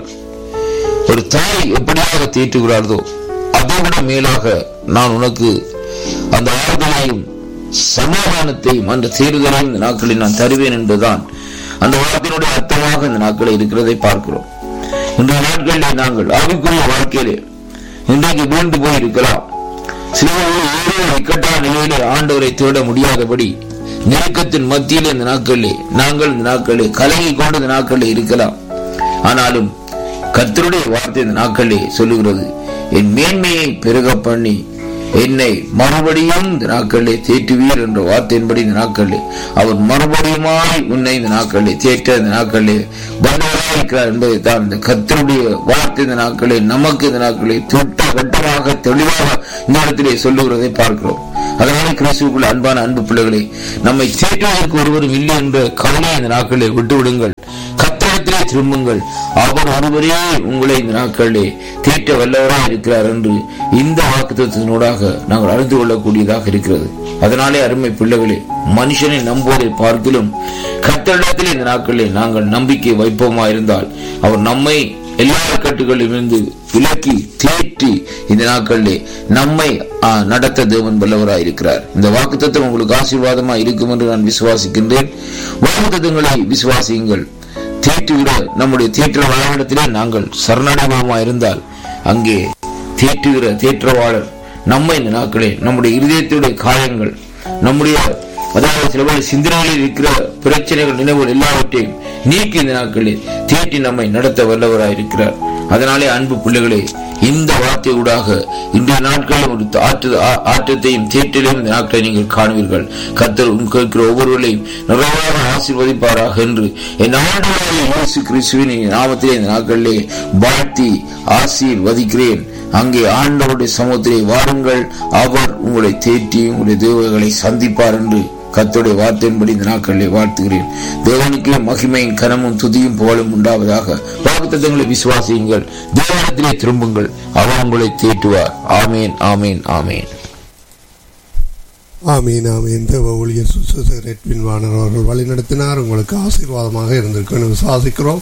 ஒரு தாய் எப்படியாக தேற்றுகிறாரோ அதோட மேலாக நான் உனக்கு அந்த ஆறுதலையும் சமாதானத்தையும் அந்த தேறுதலையும் இந்த நாட்களில் நான் தருவேன் என்பதுதான் அந்த வார்த்தையினுடைய அர்த்தமாக இந்த நாட்களில் இருக்கிறதை பார்க்கிறோம். இன்றைய நாட்களிலே நாங்கள் ஆவிக்குரிய வாழ்க்கையிலே இன்றைக்கு வீழ்ந்து போய் இருக்கலாம். சிலவர்கள் ஏதோ இக்கட்டான நிலையிலே ஆண்டவரை தேட முடியாதபடி நெருக்கத்தின் மத்தியில் இந்த நாட்களிலே நாங்கள் இந்த நாட்களிலே கலங்கி கொண்டு இந்த நாட்களிலே இருக்கலாம். ஆனாலும் கர்த்தருடைய வார்த்தை இந்த நாட்களிலே சொல்லுகிறது, என் மேன்மையை பெருக பண்ணி என்னை மறுபடியும் இந்த நாட்களிலே தேற்றுவீர் என்ற வார்த்தையின்படி இந்த நாட்களிலே அவர் மறுபடியுமாய் உன்னை இந்த நாட்களிலே தேற்ற இந்த நாட்களிலே வல்லவராயிருக்கிறார் என்பதை தான் இந்த கர்த்தருடைய வார்த்தை இந்த நாட்களிலே நமக்கு இந்த நாட்களிலே கட்டமாக தெளிவாக இந்த இடத்திலே சொல்லுகிறதை பார்க்கிறோம். அதனால கிறிஸ்துவுக்குள் அன்பான அன்பு பிள்ளைகளை, நம்மை தேற்றுவதற்கு ஒருவரும் இல்லை என்ற கவலையை இந்த நாட்களிலே விட்டுவிடுங்கள். கர்த்தரிடத்திலே திரும்புங்கள். அவர் ஒருவரே உங்களை இந்த நாட்களிலே தேற்ற வல்லவராக இருக்கிறார் என்று இந்த வாக்குத்தத்தினூடாக நாங்கள் அறிந்து கொள்ளக்கூடியதாக இருக்கிறது. அதனாலே அருமை பிள்ளைகளே, மனுஷனை நம்புவதை பார்க்கிலும் கர்த்தரிடத்திலே இந்த நாட்களிலே நாங்கள் நம்பிக்கை வைப்போமா இருந்தால் அவர் நம்மை எல்லா கட்டுகளிலிருந்து விலக்கி தேற்றி இந்த நாட்களிலே நம்மை நடத்த தேவன் வல்லவராய் இருக்கிறார். இந்த வாக்குத்தத்தம் உங்களுக்கு ஆசீர்வாதமா இருக்கும் என்று நான் விசுவாசிக்கின்றேன். வாக்குத்தத்தங்களை விசுவாசியுங்கள். தேற்றுகிற நம்முடைய தேற்றவாளரிடத்திலே நாங்கள் சரணடைவோமா இருந்தால் அங்கே தேற்றுகிற தேற்றவாளர் நம்மை இந்த நாட்களே நம்முடைய இருதயத்துடைய காயங்கள், நம்முடைய அதாவது சில சிந்தனைகளில் இருக்கிற பிரச்சனைகள், நினைவுகள் எல்லாவற்றையும் நீக்கி இந்த நாட்களில் தேற்றி நம்மை நடத்த வல்லவராயிருக்கிறார். அதனாலே அன்பு பிள்ளைகளே, இந்த வார்த்தையூடாக இன்றைய நாட்களில் ஒரு ஆற்றத்தையும் தேற்றலையும் இந்த நாட்களை நீங்கள் காணுவீர்கள். கர்த்தர் கேட்கிற ஒவ்வொருவரையும் நிறைவாக ஆசீர்வதிப்பாராக என்று என் ஆண்டவராகிய இயேசு கிறிஸ்துவின் நாமத்திலே இந்த நாட்களிலே வாழ்த்தி ஆசீர்வதிக்கிறேன். அங்கே ஆண்டவருடைய சமூகத்திலே வாருங்கள், அவர் உங்களை தேற்றி உங்களுடைய தேவைகளை சந்திப்பார் என்று கர்த்தருடைய வார்த்தையின்படி இந்த நாட்களிலே வாழ்த்துகிறேன். தேவனுக்கே மகிமையும் கனமும் துதியும் புகழும் உண்டாவதாக. வாக்குத்தத்தங்களை விசுவாசியுங்கள், தேவனிடத்திலே திரும்புங்கள், அவர் உங்களை தேற்றுவார். ஆமேன், ஆமேன், ஆமேன், ஆமீன், ஆமீன். தேவ ஊழியர் சுசேசர் எட்வின் வாணர் அவர்கள் வழி நடத்தினார். உங்களுக்கு ஆசீர்வாதமாக இருந்திருக்கும் விசுவாசிக்கிறோம்.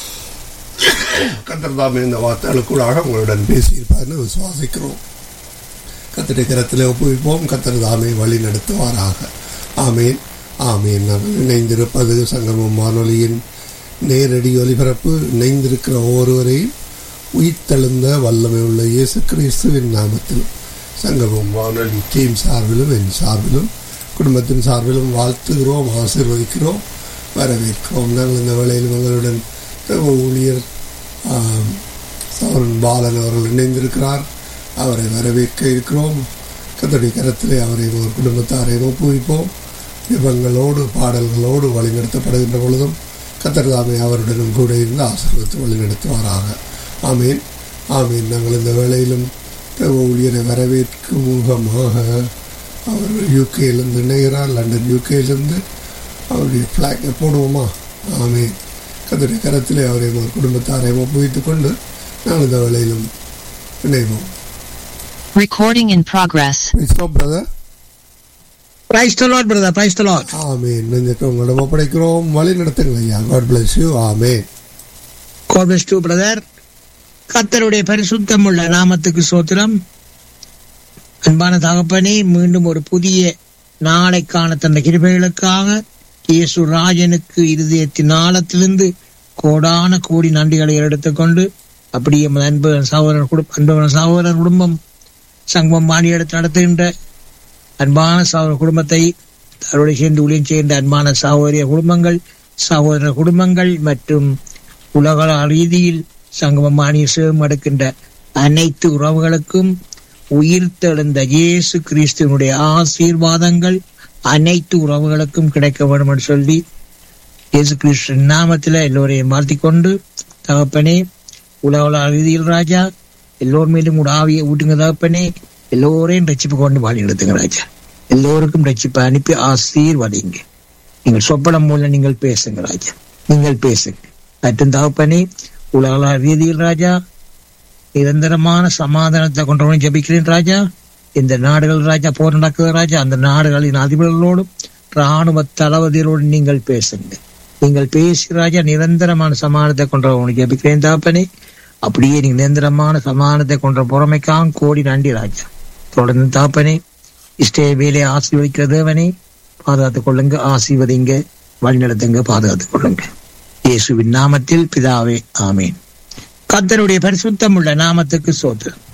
கர்த்தர் தாமே இந்த வார்த்தைகளுக்குள்ளாக உங்களுடன் பேசியிருப்பார்னு விசுவாசிக்கிறோம். கர்த்தருடைய கரத்திலே ஒப்புவிப்போம். கர்த்தர் தாமே வழி நடத்துவாராக. ஆமீன், ஆமீன். நாங்கள் இணைந்திருப்பது சங்கமம் வானொலியின் நேரடி ஒலிபரப்பு. இணைந்திருக்கிற ஒவ்வொருவரையும் உயிர்த்தெழுந்த வல்லமை உள்ள இயேசு கிறிஸ்துவின் நாமத்தில் சங்கமம் வானொலி டீம் சார்பிலும் என் சார்பிலும் குடும்பத்தின் சார்பிலும் வாழ்த்துகிறோம், ஆசீர்வதிக்கிறோம், வரவேற்கிறோம். நாங்கள் இந்த வேளையில் எங்களுடன் ஊழியர் சௌரன் பாலன் அவர்கள் இணைந்திருக்கிறார். அவரை வரவேற்க இருக்கிறோம். கர்த்தருடைய கரத்திலே அவரையும் ஒரு குடும்பத்தாரையும் ஒப்புவிப்போம். விபங்களோடு பாடல்களோடு வழிநடத்தப்படுகின்ற பொழுதும் கர்த்தர் தாமே அவருடனும் கூட இருந்து ஆசீர்வதித்து வழிநடத்துவாராக. ஆமீன், ஆமீன். நாங்கள் இந்த வேளையிலும் ஊழியரை வரவேற்கும் முகமாக அவர் யூகேயிலிருந்து இணைகிறார். லண்டன் யூகேயிலிருந்து அவருடைய ஃப்ளாகை போடுவோமா? ஆமீன். கர்த்தருடைய கரத்திலே அவரையும் ஒரு குடும்பத்தாரையும் ஒப்புவித்துக் கொண்டு நாங்கள் இந்த வேளையிலும் இணைவோம். Recording in progress. Praise God, brother. Praise the Lord, brother. Praise the Lord. Amen. நெஞ்சத்தை உங்களிடம் ஒப்படைக்கிறோம். வழி நடத்துங்கள் ஐயா. God bless you. Amen. God bless you, brother. கர்த்தருடைய பரிசுத்தம் உள்ள நாமத்துக்கு ஸ்தோத்திரம். அன்பான தகப்பனே, மீண்டும் ஒரு புதிய நாளை காண தந்த கிருபைகளுக்காக இயேசு ராஜனுக்கு இருதயத்தின் ஆழத்திலிருந்து கோடான கோடி நன்றிகளை எடுத்துக்கொண்டு அப்படியே அன்பு சகோதரர் குடும்பம் சங்கமம் மாணி எடுத்து நடத்துகின்ற அன்பான சகோதர குடும்பத்தை அவருடைய சேர்ந்து ஊழியம் செய்கின்ற அன்பான சகோதர குடும்பங்கள் மற்றும் உலக ரீதியில் சங்கமம் மாணியை சேவம் எடுக்கின்ற அனைத்து உறவுகளுக்கும் உயிர்த்தெழுந்த இயேசு கிறிஸ்துவனுடைய ஆசீர்வாதங்கள் அனைத்து உறவுகளுக்கும் கிடைக்க வேண்டும் என்று சொல்லி இயேசு கிறிஸ்து நாமத்தில் எல்லோரையும் வாழ்த்திக்கொண்டு, தகப்பனே உலக ரீதியில் ராஜா எல்லோரும் மீண்டும் கூட ஆவியை ஊட்டுங்க தகப்பனே. எல்லோரையும் ரட்சிப்பு கொண்டு வாழி எடுத்துங்க ராஜா. எல்லோருக்கும் ரட்சிப்பை அனுப்பி ஆசீர்வதிங்க. நீங்கள் சொப்பனம் மூலம் நீங்கள் பேசுங்க ராஜா, நீங்கள் பேசுங்க. மற்றும் தகப்பனே உலக ரீதியில் ராஜா நிரந்தரமான சமாதானத்தை கொண்டவனை ஜபிக்கிறேன் ராஜா. இந்த நாடுகள் ராஜா போர் நடக்குது ராஜா, அந்த நாடுகளின் அதிபர்களோடும் ராணுவ தளபதிகளோடு நீங்கள் பேசுங்க. நீங்கள் பேசி ராஜா நிரந்தரமான சமாதானத்தை கொண்டவனை ஜபிக்கிறேன் தாப்பனே. அப்படியே நீங்க நிரந்தரமான சமாதானத்தை கொண்ட பொறுமைக்காக கோடி நன்றி ராஜா. தொடர்ந்து தாப்பனே இஸ்ரவேலை ஆசீர்வதிக்கிற தேவனே பாதுகாத்துக் கொள்ளுங்க, ஆசீர்வதிங்க, வழிநடத்துங்க, பாதுகாத்துக் கொள்ளுங்க. இயேசுவின் நாமத்தில் பிதாவே, ஆமீன். கர்த்தருடைய பரிசுத்தம் உள்ள நாமத்துக்கு ஸ்தோத்திரம்.